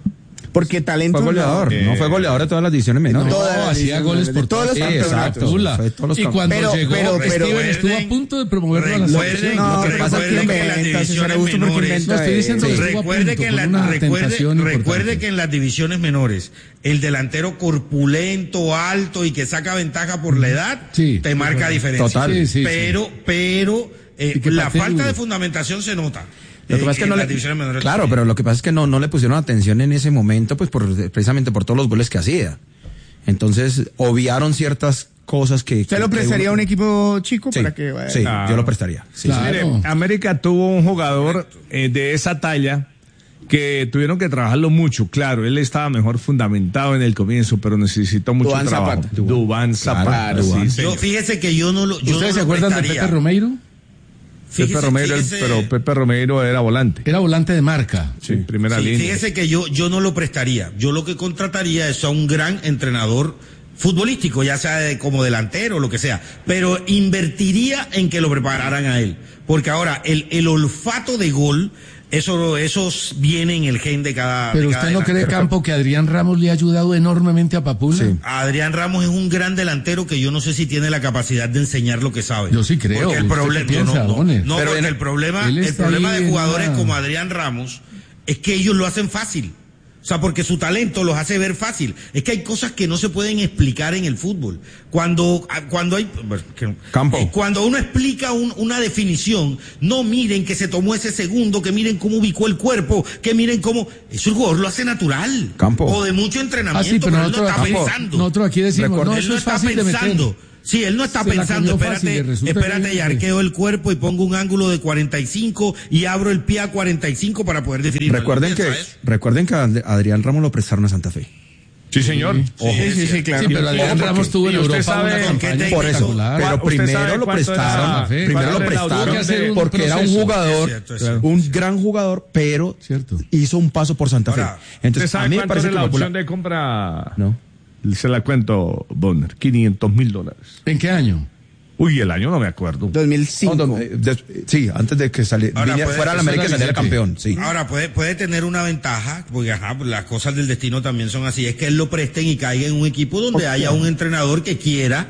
Speaker 2: Porque talento
Speaker 4: fue goleador, no fue goleador de todas las divisiones menores.
Speaker 3: Hacía goles por
Speaker 2: todos los campeonatos.
Speaker 3: Y cuando llegó, Steven estuvo a punto de promoverlo a la selección.
Speaker 5: Lo que pasa es que en las divisiones menores, recuerde que en las divisiones menores, el delantero corpulento, alto y que saca ventaja por la edad, te marca diferencia.
Speaker 4: Total.
Speaker 5: Pero la falta de fundamentación se nota.
Speaker 4: Lo que pasa es que claro, pero lo que pasa es que no le pusieron atención en ese momento, pues precisamente por todos los goles que hacía. Entonces, obviaron ciertas cosas que...
Speaker 2: ¿Usted lo prestaría a un equipo chico para que vaya?
Speaker 4: Sí, yo lo prestaría. Sí,
Speaker 1: claro. Mire, América tuvo un jugador de esa talla que tuvieron que trabajarlo mucho. Claro, él estaba mejor fundamentado en el comienzo, pero necesitó mucho trabajo. Duván Zapata.
Speaker 5: Claro, fíjese que yo no lo
Speaker 3: ¿Ustedes se acuerdan de Pepe Romeiro?
Speaker 1: Pero Pepe Romeiro era volante.
Speaker 3: Era volante de marca.
Speaker 1: Sí, primera línea.
Speaker 5: Fíjese que yo no lo prestaría. Yo lo que contrataría es a un gran entrenador futbolístico, ya sea como delantero o lo que sea, pero invertiría en que lo prepararan a él. Porque ahora el olfato de gol Eso viene en el gen de cada.
Speaker 3: Pero
Speaker 5: de
Speaker 3: usted
Speaker 5: cada
Speaker 3: no cree,
Speaker 5: delantero.
Speaker 3: Campo, que Adrián Ramos le ha ayudado enormemente a Papula.
Speaker 4: Sí.
Speaker 5: Adrián Ramos es un gran delantero que yo no sé si tiene la capacidad de enseñar lo que sabe.
Speaker 3: Yo sí creo.
Speaker 5: Porque el
Speaker 3: ¿Usted
Speaker 5: problema,
Speaker 3: qué piensa, Bonner?
Speaker 5: no,
Speaker 3: Pero
Speaker 5: porque
Speaker 3: él
Speaker 5: el problema
Speaker 3: está ahí
Speaker 5: de jugadores
Speaker 3: en una-
Speaker 5: como Adrián Ramos es que ellos lo hacen fácil. O sea, porque su talento los hace ver fácil. Es que hay cosas que no se pueden explicar en el fútbol. Cuando uno explica una definición, no miren que se tomó ese segundo, que miren cómo ubicó el cuerpo, que miren cómo... Eso el jugador lo hace natural.
Speaker 4: Campo.
Speaker 5: O de mucho entrenamiento,
Speaker 3: pero
Speaker 5: pero él no está pensando.
Speaker 3: nosotros aquí decimos, no,
Speaker 5: Él
Speaker 3: eso
Speaker 5: no
Speaker 3: es
Speaker 5: está
Speaker 3: fácil de meter.
Speaker 5: pensando. Sí, él no está
Speaker 3: Se la
Speaker 5: pensando,
Speaker 3: comió fácil, y resulta
Speaker 5: espérate,
Speaker 3: que-
Speaker 5: y arqueo el cuerpo y pongo un ángulo de 45 y abro el pie a 45 para poder definir.
Speaker 4: Recuerden que a Adrián Ramos lo prestaron a Santa Fe.
Speaker 1: Sí, señor.
Speaker 2: Sí, claro.
Speaker 3: Sí, pero Adrián Ramos tuvo en
Speaker 1: y usted
Speaker 3: Europa
Speaker 1: sabe
Speaker 3: una
Speaker 1: en qué
Speaker 3: campaña
Speaker 4: Por eso,
Speaker 3: espectacular.
Speaker 4: pero
Speaker 1: ¿Usted sabe
Speaker 4: primero lo
Speaker 1: cuánto
Speaker 4: prestaron,
Speaker 1: era-
Speaker 4: primero
Speaker 1: cuánto
Speaker 4: lo
Speaker 1: era la
Speaker 4: prestaron
Speaker 1: duración
Speaker 4: porque era un
Speaker 3: proceso?
Speaker 4: jugador,
Speaker 5: Es cierto.
Speaker 4: un gran jugador, pero
Speaker 3: Cierto.
Speaker 4: hizo un paso por Santa Fe.
Speaker 5: Ahora,
Speaker 1: ¿Usted
Speaker 4: Entonces, a
Speaker 1: sabe
Speaker 4: mí me
Speaker 1: cuánto
Speaker 4: parece
Speaker 1: era
Speaker 4: que
Speaker 1: la
Speaker 4: Papula-
Speaker 1: opción de compra?
Speaker 4: No.
Speaker 1: Se la cuento, Bonner. $500,000.
Speaker 3: ¿En qué año?
Speaker 1: Uy, el año no me acuerdo.
Speaker 2: 2005.
Speaker 4: No, sí, antes de que
Speaker 5: Ahora puede-
Speaker 4: fuera a la América y saliera campeón, sí.
Speaker 5: Ahora puede tener una ventaja, porque pues las cosas del destino también son así, es que él lo presten y caiga en un equipo donde haya un entrenador que quiera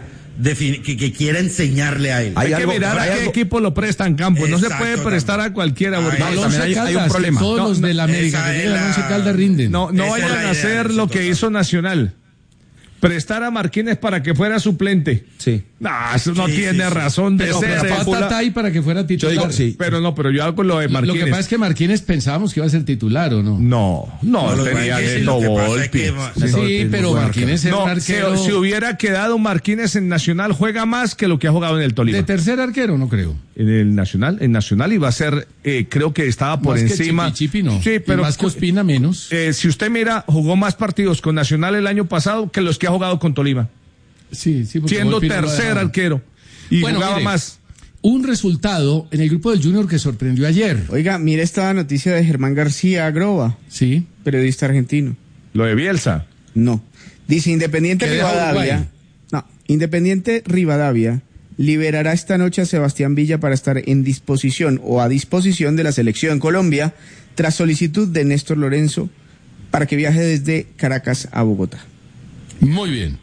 Speaker 5: que quiera enseñarle a él.
Speaker 1: Hay que mirar a qué equipo lo prestan, Campo. No se puede prestar a cualquiera. Porque
Speaker 3: Al
Speaker 4: también
Speaker 3: Once
Speaker 4: hay un
Speaker 3: Caldas,
Speaker 4: problema.
Speaker 3: Todos los de la América
Speaker 5: esa
Speaker 3: que
Speaker 5: es
Speaker 3: llegan al
Speaker 5: la-
Speaker 3: Once Caldas rinden.
Speaker 1: No
Speaker 5: Esa es
Speaker 1: vayan
Speaker 5: la
Speaker 1: a
Speaker 5: idea
Speaker 1: hacer
Speaker 5: de
Speaker 1: lo
Speaker 5: eso,
Speaker 1: que
Speaker 5: total.
Speaker 1: hizo Nacional. Prestar a Marquínez para que fuera suplente.
Speaker 4: Sí.
Speaker 1: No, eso no
Speaker 5: Sí,
Speaker 1: tiene
Speaker 5: sí, sí.
Speaker 1: razón de
Speaker 3: Pero
Speaker 1: ser.
Speaker 3: prestó a Tatay para que fuera
Speaker 4: Yo
Speaker 3: titular.
Speaker 4: digo, sí.
Speaker 1: Pero yo hago lo de
Speaker 3: Lo
Speaker 1: Marquínez.
Speaker 3: que pasa es que Marquínez pensábamos que iba a ser titular, ¿o no?
Speaker 1: No,
Speaker 5: lo que
Speaker 1: tenía
Speaker 5: pasa es que
Speaker 1: Neto
Speaker 5: lo que pasa es que-
Speaker 1: Volpi.
Speaker 3: Sí, pero Marquínez era un
Speaker 1: No,
Speaker 3: arquero
Speaker 1: si hubiera quedado Marquínez en Nacional, juega más que lo que ha jugado en el Tolima.
Speaker 3: de tercer arquero, no creo.
Speaker 1: En Nacional iba a ser, creo que estaba por
Speaker 3: Más que
Speaker 1: encima.
Speaker 3: Chipi no.
Speaker 1: Sí,
Speaker 3: Y
Speaker 1: pero
Speaker 3: más que Ospina, menos.
Speaker 1: si usted mira, jugó más partidos con Nacional el año pasado que los que ha jugado con Tolima.
Speaker 3: Sí, porque
Speaker 1: Siendo
Speaker 3: Volpi no lo
Speaker 1: tercer
Speaker 3: dejaba.
Speaker 1: arquero. Y
Speaker 3: Bueno,
Speaker 1: jugaba
Speaker 3: mire,
Speaker 1: más.
Speaker 3: Un resultado en el grupo del Junior que sorprendió ayer.
Speaker 2: Oiga, mire esta noticia de Germán García Groba,
Speaker 3: Sí.
Speaker 2: periodista argentino.
Speaker 1: Lo de Bielsa.
Speaker 2: No. Dice Independiente
Speaker 3: Que deja
Speaker 2: Rivadavia.
Speaker 3: Uruguay.
Speaker 2: No, Independiente Rivadavia liberará esta noche a Sebastián Villa para estar en disposición o a disposición de la selección Colombia tras solicitud de Néstor Lorenzo para que viaje desde Caracas a Bogotá.
Speaker 3: Muy bien.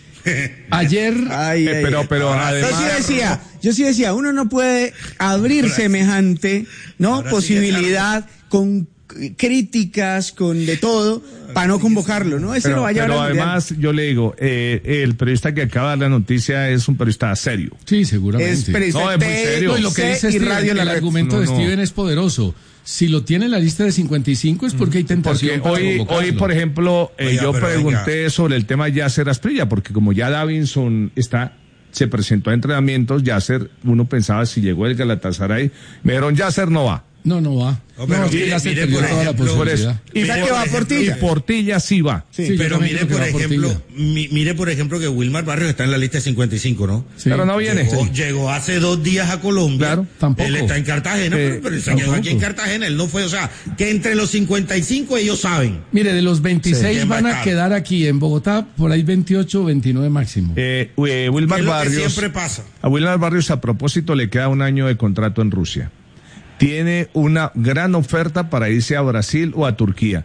Speaker 3: Ayer,
Speaker 1: pero además.
Speaker 2: Yo sí decía, uno no puede abrir semejante, ¿no?
Speaker 5: Ahora sí
Speaker 2: Posibilidad con críticas, con de todo, para no convocarlo, ¿no? Ese lo va a llevar
Speaker 1: Pero
Speaker 2: al Mundial.
Speaker 1: además, yo le digo, el periodista que acaba de dar la noticia es un periodista serio.
Speaker 3: sí, seguramente.
Speaker 2: Es periodista
Speaker 1: No, es muy serio.
Speaker 3: No, y lo que dice
Speaker 2: y
Speaker 3: Steven,
Speaker 2: Radio La
Speaker 3: el
Speaker 2: Red.
Speaker 3: argumento de Steven es poderoso. Si lo tiene en la lista de 55 es porque hay tentación
Speaker 1: Porque
Speaker 3: para
Speaker 1: hoy, por ejemplo,
Speaker 5: Oiga,
Speaker 1: yo
Speaker 5: pero
Speaker 1: pregunté sobre el tema Yasser Asprilla, porque como ya Davinson se presentó a entrenamientos, Yasser, uno pensaba si llegó el Galatasaray, me dijeron Yasser no va.
Speaker 3: No va.
Speaker 5: No, pero
Speaker 3: es que
Speaker 5: mire,
Speaker 3: ya se
Speaker 5: mire,
Speaker 3: perdió
Speaker 5: por
Speaker 3: toda la
Speaker 5: ejemplo,
Speaker 3: posibilidad.
Speaker 1: Y
Speaker 2: O sea, que va a Portilla.
Speaker 1: Y Portilla sí va.
Speaker 3: Sí, yo
Speaker 5: Pero
Speaker 3: también
Speaker 5: mire
Speaker 3: creo
Speaker 5: por
Speaker 3: que va
Speaker 5: ejemplo,
Speaker 3: Portilla.
Speaker 5: mire por ejemplo que Wilmar Barrios está en la lista de 55, ¿no?
Speaker 3: Sí.
Speaker 1: Pero no viene.
Speaker 5: Llegó hace 2 días a Colombia.
Speaker 1: Claro,
Speaker 3: tampoco.
Speaker 5: Él está en Cartagena, pero él se quedó
Speaker 3: tampoco.
Speaker 5: aquí en Cartagena, él no fue, o sea, que entre los 55 ellos saben.
Speaker 3: Mire, de los 26
Speaker 5: Sí,
Speaker 3: van a
Speaker 5: bacán.
Speaker 3: quedar aquí en Bogotá por ahí 28 o 29 máximo.
Speaker 1: Wilmar
Speaker 5: Es lo que
Speaker 1: Barrios.
Speaker 5: siempre pasa.
Speaker 1: A Wilmar Barrios, a propósito, le queda 1 año de contrato en Rusia. Tiene una gran oferta para irse a Brasil o a Turquía.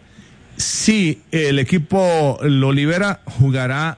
Speaker 1: Si el equipo lo libera, jugará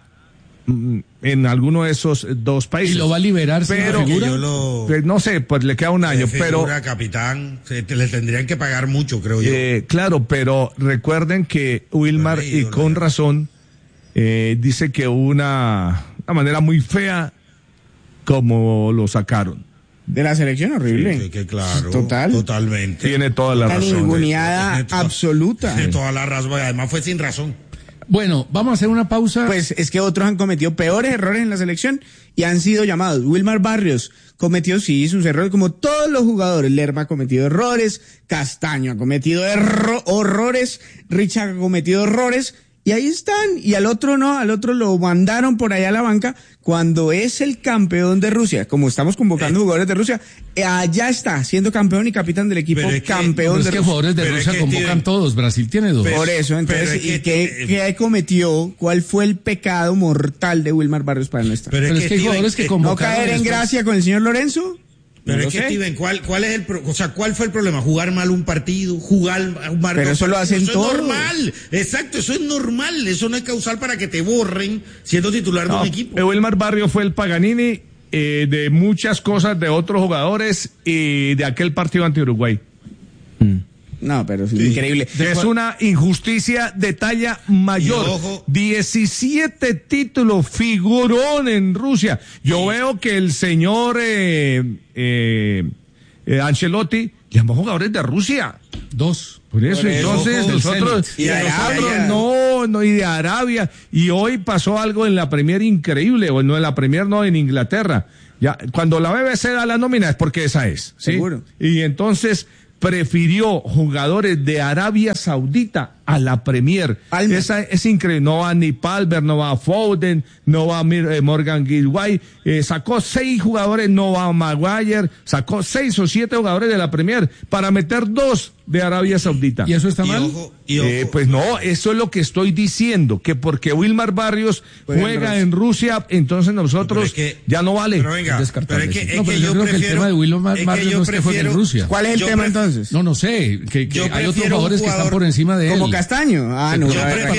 Speaker 1: en alguno de esos 2 países.
Speaker 3: Y lo va a liberar sin
Speaker 1: Pero-
Speaker 3: la figura.
Speaker 5: Yo lo
Speaker 1: Pues no sé, pues le queda 1 año, pero
Speaker 5: figura, capitán, le tendrían que pagar mucho, creo yo.
Speaker 1: claro, pero recuerden que Wilmar,
Speaker 5: Pues,
Speaker 1: y
Speaker 5: ídolo,
Speaker 1: con
Speaker 5: ya.
Speaker 1: razón, dice que una manera muy fea como lo sacaron.
Speaker 2: De la selección horrible.
Speaker 5: Sí, que claro,
Speaker 2: Total.
Speaker 5: totalmente.
Speaker 1: Tiene toda la
Speaker 2: Una
Speaker 1: razón.
Speaker 2: ninguneada
Speaker 5: Tiene toda-
Speaker 2: absoluta.
Speaker 5: Tiene toda la razón, además fue sin razón.
Speaker 3: Bueno, vamos a hacer una pausa.
Speaker 2: Pues es que otros han cometido peores errores en la selección y han sido llamados. Wilmar Barrios cometió sí sus errores como todos los jugadores. Lerma ha cometido errores, Castaño ha cometido horrores, Richard ha cometido errores y ahí están. Y al otro no, al otro lo mandaron por allá a la banca cuando es el campeón de Rusia. Como estamos convocando jugadores de Rusia, allá está siendo campeón y capitán del equipo
Speaker 5: Pero es que-
Speaker 2: campeón
Speaker 3: Pero es
Speaker 2: de
Speaker 3: que
Speaker 2: Rusia.
Speaker 3: jugadores de
Speaker 5: Pero es
Speaker 3: Rusia
Speaker 5: que
Speaker 3: convocan
Speaker 5: tienen-
Speaker 3: todos. Brasil tiene 2.
Speaker 2: Por eso, entonces,
Speaker 5: pero es
Speaker 2: ¿y
Speaker 5: que-
Speaker 2: qué cometió? ¿Cuál fue el pecado mortal de Wilmar Barrios para no estar?
Speaker 3: Pero es que hay
Speaker 5: Steven,
Speaker 3: jugadores que
Speaker 2: ¿No
Speaker 3: convocaron
Speaker 2: caer en
Speaker 3: después.
Speaker 2: gracia con el señor Lorenzo?
Speaker 5: Pero
Speaker 2: No
Speaker 5: es
Speaker 2: lo
Speaker 5: que,
Speaker 2: sé.
Speaker 5: Steven, ¿cuál es ¿cuál fue el problema? ¿Jugar mal un partido? ¿Jugar mal
Speaker 2: Pero
Speaker 5: dos
Speaker 2: eso lo
Speaker 5: partidos?
Speaker 2: hacen todos.
Speaker 5: Eso es normal. Exacto, eso es normal. Eso no es causal para que te borren siendo titular de un equipo.
Speaker 1: Wilmar Barrios fue el Paganini de muchas cosas de otros jugadores y de aquel partido ante Uruguay.
Speaker 2: No, pero es increíble.
Speaker 1: Es una injusticia de talla mayor.
Speaker 5: Y ojo.
Speaker 1: 17 títulos, figurón en Rusia. Yo veo que el señor Ancelotti llamó jugadores de Rusia.
Speaker 3: 2.
Speaker 1: Por eso, entonces,
Speaker 3: ojo,
Speaker 1: nosotros,
Speaker 5: y de Arabia.
Speaker 1: no, y de Arabia. Y hoy pasó algo en la Premier increíble, o no en la Premier, no, en Inglaterra. Ya, cuando la BBC da la nómina es porque esa es, ¿sí?
Speaker 2: Seguro.
Speaker 1: Y entonces prefirió jugadores de Arabia Saudita a la Premier.
Speaker 2: Palmer.
Speaker 1: Esa es increíble. No va ni Palmer, no va Foden, no va Morgan Guilguay. Sacó 6 jugadores, no va Maguire. Sacó 6 o 7 jugadores de la Premier para meter 2 de Arabia Saudita.
Speaker 3: ¿Y eso está mal?
Speaker 5: Ojo.
Speaker 1: Pues no, eso es lo que estoy diciendo, que porque Wilmar Barrios juega en Rusia, entonces nosotros ya no vale.
Speaker 5: Pero venga, pero es que
Speaker 3: No, pero yo creo que el tema de Wilmar Barrios no es que juegue en Rusia.
Speaker 2: ¿Cuál es el tema entonces?
Speaker 3: No sé, que
Speaker 5: Yo
Speaker 3: hay otros
Speaker 5: prefiero un
Speaker 3: jugadores que están
Speaker 5: jugador
Speaker 3: por encima de él.
Speaker 2: Como Castaño. Ah, no.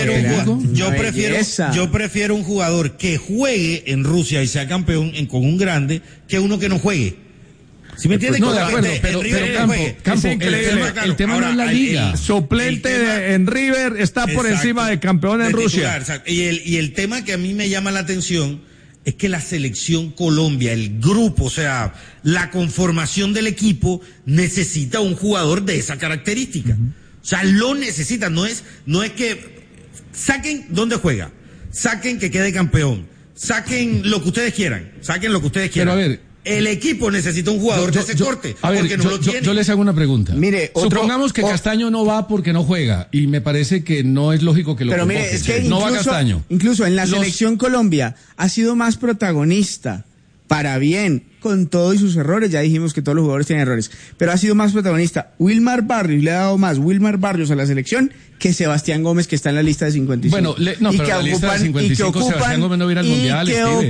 Speaker 5: Yo prefiero un jugador que juegue en Rusia y sea campeón con un grande que uno que no juegue. ¿Sí me entiendes?
Speaker 3: No, de acuerdo, pero Campo, el tema no es la liga.
Speaker 1: El suplente en River está por encima de campeón en Rusia.
Speaker 5: Titular, y el tema que a mí me llama la atención es que la selección Colombia, el grupo, o sea, la conformación del equipo necesita un jugador de esa característica. O sea, lo necesita, no es que saquen dónde juega, saquen que quede campeón, saquen lo que ustedes quieran.
Speaker 3: Pero a ver,
Speaker 5: el equipo necesita un jugador de ese corte, porque no lo tiene.
Speaker 3: Yo les hago una pregunta.
Speaker 2: Mire,
Speaker 3: supongamos que Castaño no va porque no juega, y me parece que no es lógico que lo
Speaker 2: Pero
Speaker 3: convoquen.
Speaker 2: mire, es que
Speaker 3: no va Castaño.
Speaker 2: Incluso en la selección Colombia ha sido más protagonista, para bien, con todos sus errores. Ya dijimos que todos los jugadores tienen errores, pero ha sido más protagonista. Wilmar Barrios le ha dado más Wilmar Barrios a la selección que Sebastián Gómez, que está en la lista de 55.
Speaker 3: Bueno, pero la lista de 55, Sebastián Gómez no va a ir al Mundial, Steven.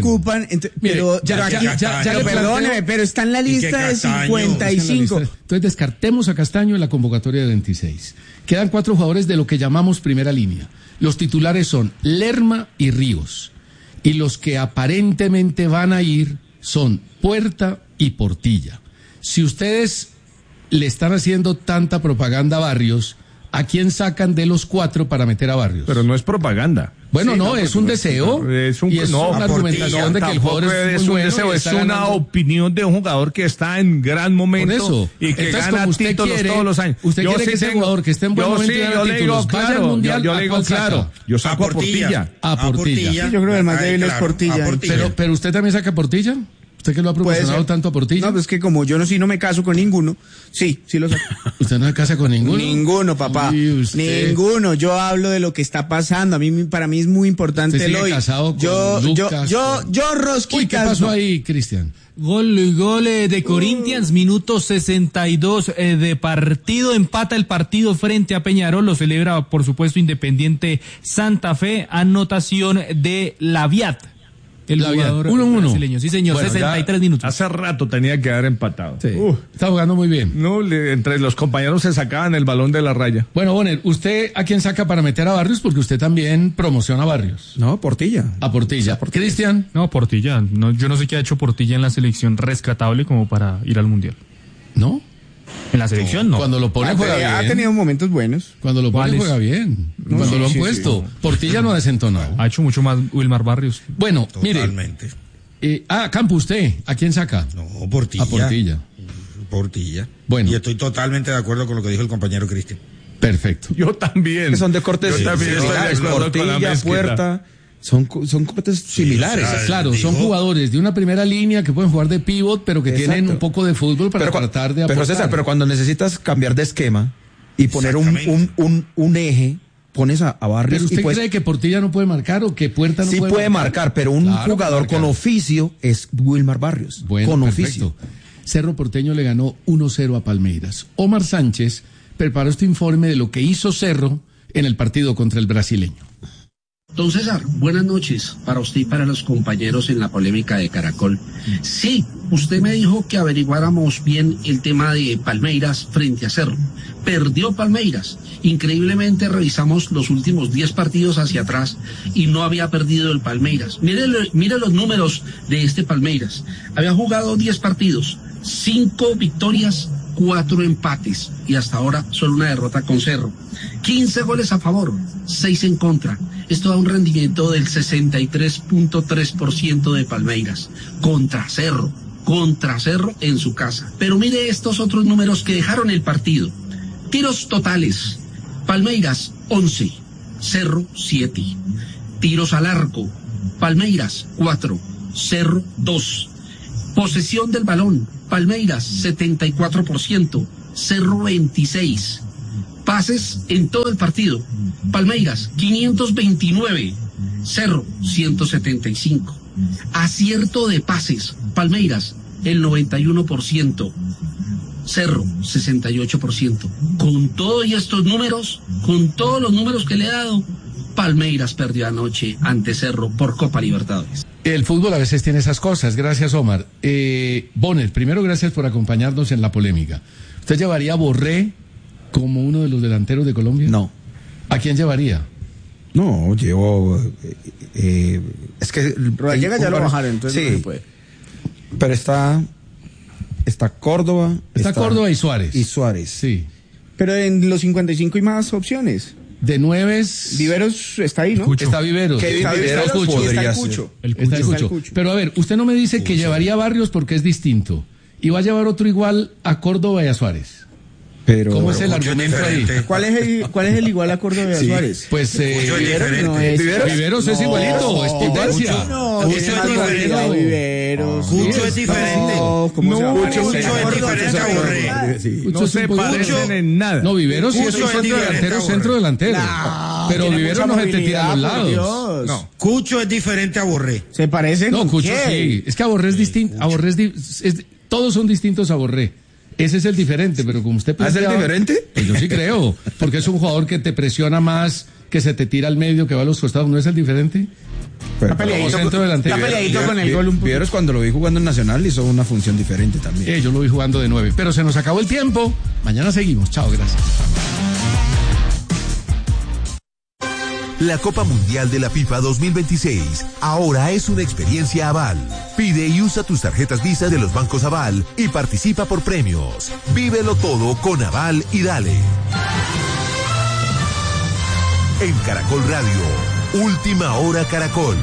Speaker 2: Perdóneme, pero está en la lista de 55.
Speaker 3: Entonces descartemos a Castaño en la convocatoria de 26. Quedan 4 jugadores de lo que llamamos primera línea. Los titulares son Lerma y Ríos. Y los que aparentemente van a ir son Puerta y Portilla. Si ustedes le están haciendo tanta propaganda a Barrios, ¿a quién sacan de los 4 para meter a Barrios?
Speaker 1: Pero no es propaganda.
Speaker 3: Bueno, sí, no, es un deseo.
Speaker 1: Es
Speaker 3: una argumentación de que el jugador es muy bueno.
Speaker 1: Es una opinión de un jugador que está en gran momento.
Speaker 3: Por eso.
Speaker 1: Y que
Speaker 3: entonces,
Speaker 1: gana títulos todos los años.
Speaker 3: Usted quiere que ese jugador que esté en buen momento y gana títulos vaya al Mundial.
Speaker 1: Yo le digo claro. Yo saco a Portilla.
Speaker 3: A Portilla.
Speaker 2: Sí, yo creo que el más débil es Portilla.
Speaker 3: Pero usted también saca a Portilla. ¿Usted que lo ha proporcionado tanto a Portilla?
Speaker 2: No, pues que como yo no me caso con ninguno, sí lo saco.
Speaker 3: ¿Usted no se casa con ninguno?
Speaker 2: Ninguno, papá. Ninguno. Yo hablo de lo que está pasando. Para mí es muy importante
Speaker 3: el hoy. Casado con Lucas,
Speaker 2: yo rosquitas.
Speaker 3: Uy, ¿qué pasó ahí, Cristian?
Speaker 6: Gol de Corinthians, minuto 62 de partido, empata el partido frente a Peñarol, lo celebra por supuesto Independiente Santa Fe, anotación de Laviat. El jugador
Speaker 3: 1-1.
Speaker 6: brasileño. Sí, señor, bueno, 63 minutos.
Speaker 1: Hace rato tenía que haber empatado.
Speaker 3: Sí. Está jugando muy bien.
Speaker 1: No, entre los compañeros se sacaban el balón de la raya.
Speaker 3: Bueno, Bonner, ¿usted a quién saca para meter a Barrios? Porque usted también promociona a Barrios.
Speaker 4: No, Portilla.
Speaker 3: A Portilla. ¿Cristian?
Speaker 6: No, Portilla. No, yo no sé qué ha hecho Portilla en la selección rescatable como para ir al Mundial.
Speaker 3: ¿No?
Speaker 6: En la selección no.
Speaker 3: Cuando lo pone juega bien.
Speaker 2: Ha tenido momentos buenos.
Speaker 3: Cuando lo pone juega bien. Cuando lo han puesto. Sí. Portilla no ha desentonado.
Speaker 6: Ha hecho mucho más Wilmar Barrios.
Speaker 3: Bueno,
Speaker 5: totalmente.
Speaker 3: Mire. Campo, ¿usted a quién saca?
Speaker 5: No, Portilla.
Speaker 3: A Portilla.
Speaker 5: Portilla.
Speaker 3: Bueno.
Speaker 5: Y estoy totalmente de acuerdo con lo que dijo el compañero Cristian.
Speaker 3: Perfecto.
Speaker 1: Yo también.
Speaker 4: Que son de cortes similares. Portilla, Puerta. Son cortes similares.
Speaker 3: Claro, son jugadores de una primera línea que pueden jugar de pivot, pero que tienen un poco de fútbol para tratar de aportar.
Speaker 4: Pero César, cuando necesitas cambiar de esquema y poner un eje, pones a Barrios.
Speaker 3: ¿Pero usted cree que Portilla no puede marcar o que Puerta no puede marcar?
Speaker 4: Sí puede marcar, pero un jugador con oficio es Wilmar Barrios.
Speaker 3: Bueno,
Speaker 4: con
Speaker 3: perfecto. Oficio. Cerro Porteño le ganó 1-0 a Palmeiras. Omar Sánchez preparó este informe de lo que hizo Cerro en el partido contra el brasileño.
Speaker 17: Don César, buenas noches para usted y para los compañeros en la polémica de Caracol. Sí, usted me dijo que averiguáramos bien el tema de Palmeiras frente a Cerro. Perdió Palmeiras. Increíblemente revisamos los últimos 10 partidos hacia atrás y no había perdido el Palmeiras. Mire los números de este Palmeiras. Había jugado 10 partidos, 5 victorias, 4 empates y hasta ahora solo una derrota con Cerro. 15 goles a favor, 6 en contra. Esto da un rendimiento del 63.3% de Palmeiras contra Cerro en su casa. Pero mire estos otros números que dejaron el partido. Tiros totales, Palmeiras 11, Cerro 7. Tiros al arco, Palmeiras 4, Cerro 2. Posesión del balón, Palmeiras 74%, Cerro 26%. Pases en todo el partido, Palmeiras 529, Cerro 175. Acierto de pases, Palmeiras el 91%, Cerro 68%. Con todos estos números, con todos los números que le he dado, Palmeiras perdió anoche ante Cerro por Copa Libertadores.
Speaker 3: El fútbol a veces tiene esas cosas. Gracias, Omar. Bonner, primero gracias por acompañarnos en la polémica. ¿Usted llevaría a Borré como uno de los delanteros de Colombia?
Speaker 4: No.
Speaker 3: ¿A quién llevaría?
Speaker 4: No, llevo... es que...
Speaker 2: Rodallega ya lo bajaron, entonces
Speaker 4: sí,
Speaker 2: no se puede.
Speaker 4: Pero está Córdoba.
Speaker 3: Está Córdoba y Suárez.
Speaker 4: Y Suárez.
Speaker 3: Sí.
Speaker 2: Pero en los 55 hay más opciones.
Speaker 3: De 9...
Speaker 2: Viveros está ahí, ¿no?
Speaker 3: Cucho. Está Viveros.
Speaker 2: Está Viveros,
Speaker 3: Cucho.
Speaker 2: está el Cucho.
Speaker 3: Está el Cucho. Pero a ver, usted no me dice que llevaría a Barrios porque es distinto. Y va a llevar otro igual a Córdoba y a Suárez.
Speaker 4: Pero,
Speaker 3: ¿cómo es el argumento ahí?
Speaker 2: ¿Cuál es el igual a Córdoba y a Suárez?
Speaker 3: Pues
Speaker 2: Viveros no es.
Speaker 3: Viveros es igualito, es potencia.
Speaker 2: No,
Speaker 3: es
Speaker 2: otro Viveros.
Speaker 5: Cucho es diferente.
Speaker 2: Cucho
Speaker 5: es diferente a Borré.
Speaker 1: No se parecen en nada.
Speaker 3: No, Viveros sí es un centro delantero. Pero Viveros no se te tira a los lados.
Speaker 5: No. Cucho es diferente a Borré.
Speaker 2: ¿Se parece?
Speaker 3: No, Cucho sí. Es que a Borré es distinto. A Borré todos son distintos a Borré. Ese es el diferente, pero como usted planteaba...
Speaker 4: ¿Es el diferente?
Speaker 3: Pues yo sí creo, porque es un jugador que te presiona más, que se te tira al medio, que va a los costados. ¿No es el diferente?
Speaker 2: Está peleadito con el gol un poco.
Speaker 4: Viveros cuando lo vi jugando en Nacional hizo una función diferente también.
Speaker 3: Yo lo vi jugando de 9. Pero se nos acabó el tiempo. Mañana seguimos. Chao, gracias.
Speaker 13: La Copa Mundial de la FIFA 2026 ahora es una experiencia Aval. Pide y usa tus tarjetas Visa de los bancos Aval y participa por premios. Vívelo todo con Aval y dale. En Caracol Radio, Última Hora Caracol.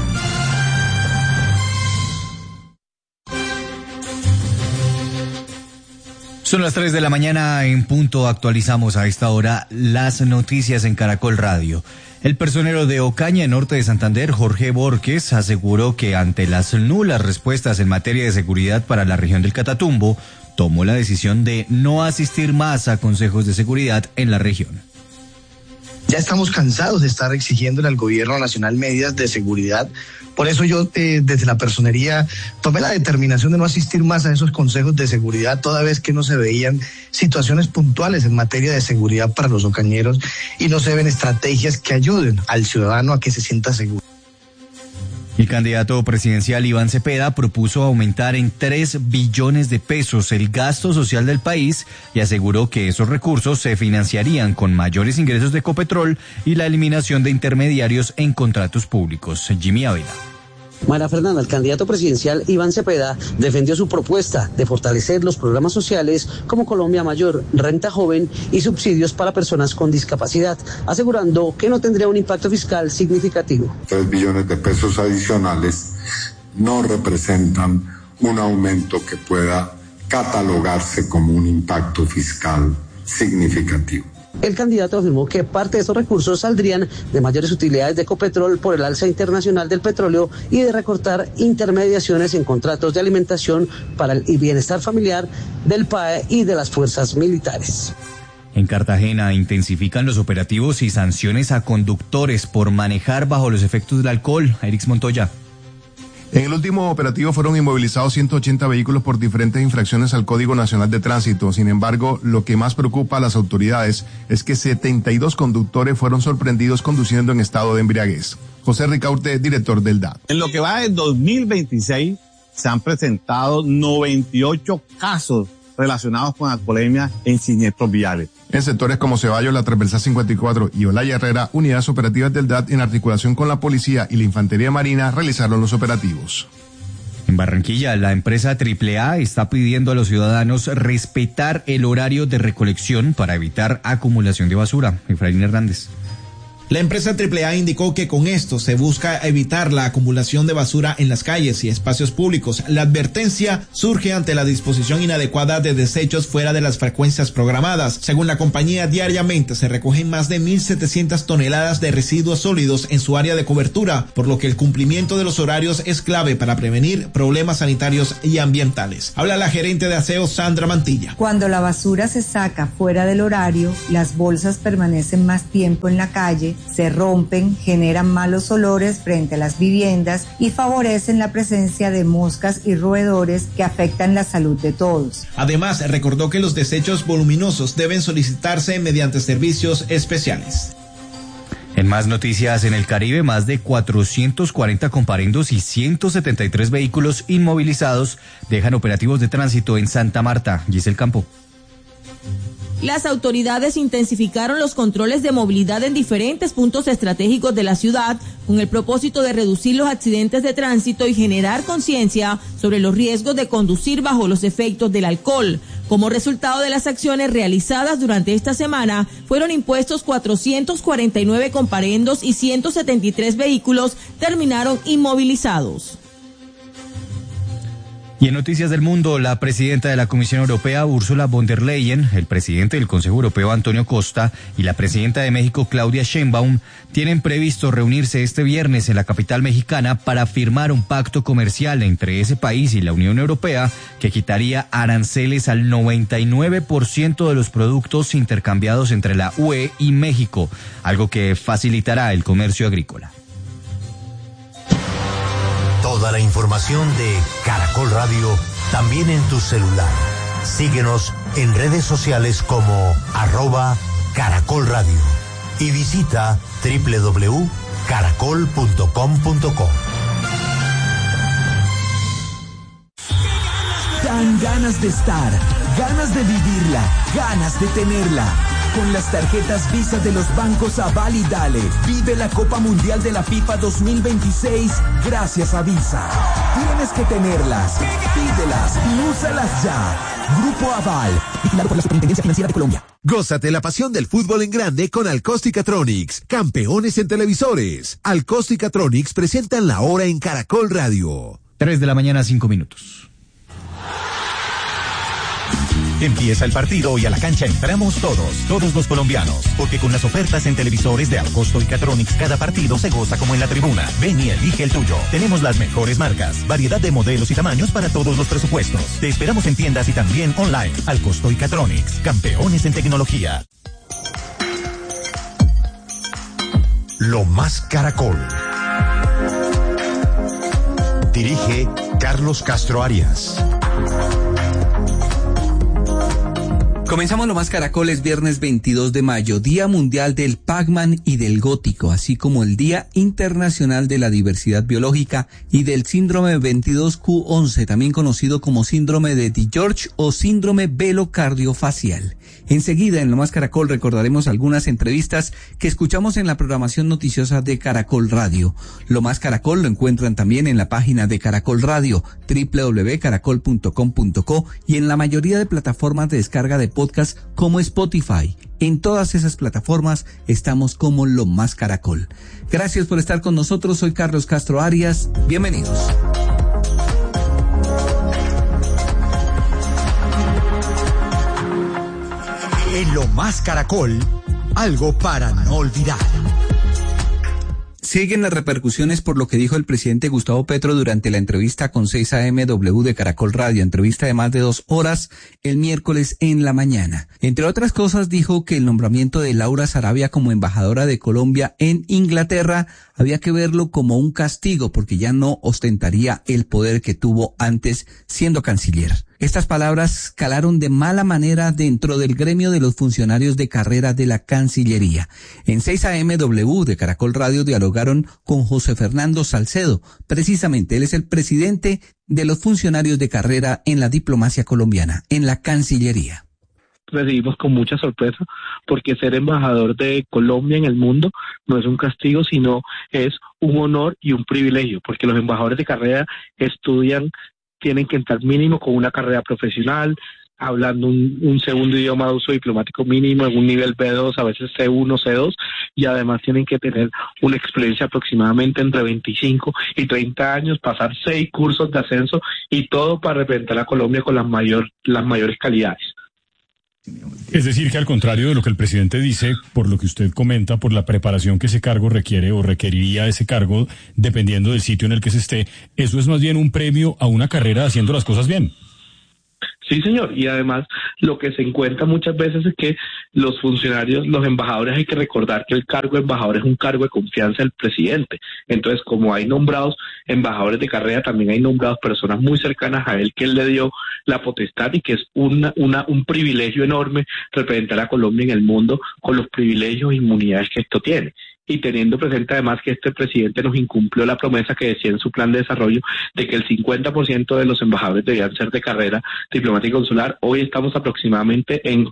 Speaker 18: Son las 3 de la mañana en punto. Actualizamos a esta hora las noticias en Caracol Radio. El personero de Ocaña, norte de Santander, Jorge Borges, aseguró que ante las nulas respuestas en materia de seguridad para la región del Catatumbo, tomó la decisión de no asistir más a consejos de seguridad en la región.
Speaker 19: Ya estamos cansados de estar exigiéndole al gobierno nacional medidas de seguridad. Por eso yo desde la personería tomé la determinación de no asistir más a esos consejos de seguridad, toda vez que no se veían situaciones puntuales en materia de seguridad para los ocañeros y no se ven estrategias que ayuden al ciudadano a que se sienta seguro.
Speaker 18: El candidato presidencial Iván Cepeda propuso aumentar en 3 billones de pesos el gasto social del país y aseguró que esos recursos se financiarían con mayores ingresos de Ecopetrol y la eliminación de intermediarios en contratos públicos. Jimmy Ávila.
Speaker 20: María Fernanda, el candidato presidencial Iván Cepeda defendió su propuesta de fortalecer los programas sociales como Colombia Mayor, Renta Joven y subsidios para personas con discapacidad, asegurando que no tendría un impacto fiscal significativo.
Speaker 21: 3 billones de pesos adicionales no representan un aumento que pueda catalogarse como un impacto fiscal significativo.
Speaker 20: El candidato afirmó que parte de esos recursos saldrían de mayores utilidades de Ecopetrol por el alza internacional del petróleo y de recortar intermediaciones en contratos de alimentación para el bienestar familiar del PAE y de las fuerzas militares.
Speaker 18: En Cartagena intensifican los operativos y sanciones a conductores por manejar bajo los efectos del alcohol. Erix Montoya.
Speaker 22: En el último operativo fueron inmovilizados 180 vehículos por diferentes infracciones al Código Nacional de Tránsito. Sin embargo, lo que más preocupa a las autoridades es que 72 conductores fueron sorprendidos conduciendo en estado de embriaguez. José Ricaurte, director del DAT.
Speaker 8: En lo que va del 2026 se han presentado 98 casos relacionados con alcoholemia en siniestros viales.
Speaker 22: En sectores como Ceballos, la Transversal 54 y Olaya Herrera, unidades operativas del DAT en articulación con la policía y la Infantería Marina realizaron los operativos.
Speaker 18: En Barranquilla, la empresa AAA está pidiendo a los ciudadanos respetar el horario de recolección para evitar acumulación de basura. Efraín Hernández.
Speaker 9: La empresa AAA indicó que con esto se busca evitar la acumulación de basura en las calles y espacios públicos. La advertencia surge ante la disposición inadecuada de desechos fuera de las frecuencias programadas. Según la compañía, diariamente se recogen más de 1.700 toneladas de residuos sólidos en su área de cobertura, por lo que el cumplimiento de los horarios es clave para prevenir problemas sanitarios y ambientales. Habla la gerente de aseo, Sandra Mantilla.
Speaker 23: Cuando la basura se saca fuera del horario, las bolsas permanecen más tiempo en la calle, se rompen, generan malos olores frente a las viviendas y favorecen la presencia de moscas y roedores que afectan la salud de todos.
Speaker 9: Además, recordó que los desechos voluminosos deben solicitarse mediante servicios especiales.
Speaker 18: En más noticias, en el Caribe, más de 440 comparendos y 173 vehículos inmovilizados dejan operativos de tránsito en Santa Marta. Giselle Campo.
Speaker 24: Las autoridades intensificaron los controles de movilidad en diferentes puntos estratégicos de la ciudad con el propósito de reducir los accidentes de tránsito y generar conciencia sobre los riesgos de conducir bajo los efectos del alcohol. Como resultado de las acciones realizadas durante esta semana, fueron impuestos 449 comparendos y 173 vehículos terminaron inmovilizados.
Speaker 18: Y en Noticias del Mundo, la presidenta de la Comisión Europea, Ursula von der Leyen, el presidente del Consejo Europeo, Antonio Costa, y la presidenta de México, Claudia Sheinbaum, tienen previsto reunirse este viernes en la capital mexicana para firmar un pacto comercial entre ese país y la Unión Europea que quitaría aranceles al 99% de los productos intercambiados entre la UE y México, algo que facilitará el comercio agrícola.
Speaker 25: Toda la información de Caracol Radio también en tu celular. Síguenos en redes sociales como @Caracol Radio y visita www.caracol.com.co.
Speaker 7: Dan ganas de estar, ganas de vivirla, ganas de tenerla. Con las tarjetas Visa de los bancos Aval y Dale, vive la Copa Mundial de la FIFA 2026 gracias a Visa. Tienes que tenerlas, pídelas y úsalas ya. Grupo Aval, vigilado por la Superintendencia Financiera de Colombia.
Speaker 13: Gózate la pasión del fútbol en grande con Alcosticatronics, campeones en televisores. Alcosticatronics presentan la hora en Caracol Radio.
Speaker 18: 3 de la mañana, 5 minutos.
Speaker 26: Empieza el partido y a la cancha entramos todos los colombianos, porque con las ofertas en televisores de Alcosto y Catronics cada partido se goza como en la tribuna. Ven y elige el tuyo. Tenemos las mejores marcas, variedad de modelos y tamaños para todos los presupuestos. Te esperamos en tiendas y también online. Alcosto y Catronics, campeones en tecnología.
Speaker 13: Lo más Caracol. Dirige Carlos Castro Arias.
Speaker 27: Comenzamos Lo Más Caracol, es viernes 22 de mayo, Día Mundial del Pac-Man y del Gótico, así como el Día Internacional de la Diversidad Biológica y del Síndrome 22q11, también conocido como Síndrome de DiGeorge o Síndrome Velocardiofacial. Enseguida, en Lo Más Caracol, recordaremos algunas entrevistas que escuchamos en la programación noticiosa de Caracol Radio. Lo Más Caracol lo encuentran también en la página de Caracol Radio, www.caracol.com.co, y en la mayoría de plataformas de descarga de podcast como Spotify. En todas esas plataformas estamos como Lo Más Caracol. Gracias por estar con nosotros, soy Carlos Castro Arias, bienvenidos.
Speaker 7: En Lo Más Caracol, algo para no olvidar.
Speaker 27: Siguen las repercusiones por lo que dijo el presidente Gustavo Petro durante la entrevista con 6am de Caracol Radio, entrevista de más de 2 horas el miércoles en la mañana. Entre otras cosas, dijo que el nombramiento de Laura Sarabia como embajadora de Colombia en Inglaterra había que verlo como un castigo porque ya no ostentaría el poder que tuvo antes siendo canciller. Estas palabras calaron de mala manera dentro del gremio de los funcionarios de carrera de la Cancillería. En 6 AM W de Caracol Radio dialogaron con José Fernando Salcedo. Precisamente, él es el presidente de los funcionarios de carrera en la diplomacia colombiana, en la Cancillería.
Speaker 6: Recibimos con mucha sorpresa porque ser embajador de Colombia en el mundo no es un castigo, sino es un honor y un privilegio, porque los embajadores de carrera estudian, tienen que entrar mínimo con una carrera profesional, hablando un segundo idioma de uso diplomático mínimo, en un nivel B2, a veces C1, C2, y además tienen que tener una experiencia aproximadamente entre 25 y 30 años, pasar 6 cursos de ascenso y todo para representar a Colombia con las mayores calidades.
Speaker 10: Es decir, que al contrario de lo que el presidente dice, por lo que usted comenta, por la preparación que ese cargo requiere o requeriría ese cargo, dependiendo del sitio en el que se esté, eso es más bien un premio a una carrera haciendo las cosas bien.
Speaker 6: Sí, señor, y además lo que se encuentra muchas veces es que los funcionarios, los embajadores, hay que recordar que el cargo de embajador es un cargo de confianza del presidente. Entonces, como hay nombrados embajadores de carrera, también hay nombrados personas muy cercanas a él que él le dio la potestad, y que es un privilegio enorme representar a Colombia en el mundo con los privilegios e inmunidades que esto tiene. Y teniendo presente además que este presidente nos incumplió la promesa que decía en su plan de desarrollo de que el 50% de los embajadores debían ser de carrera diplomática y consular, hoy estamos aproximadamente en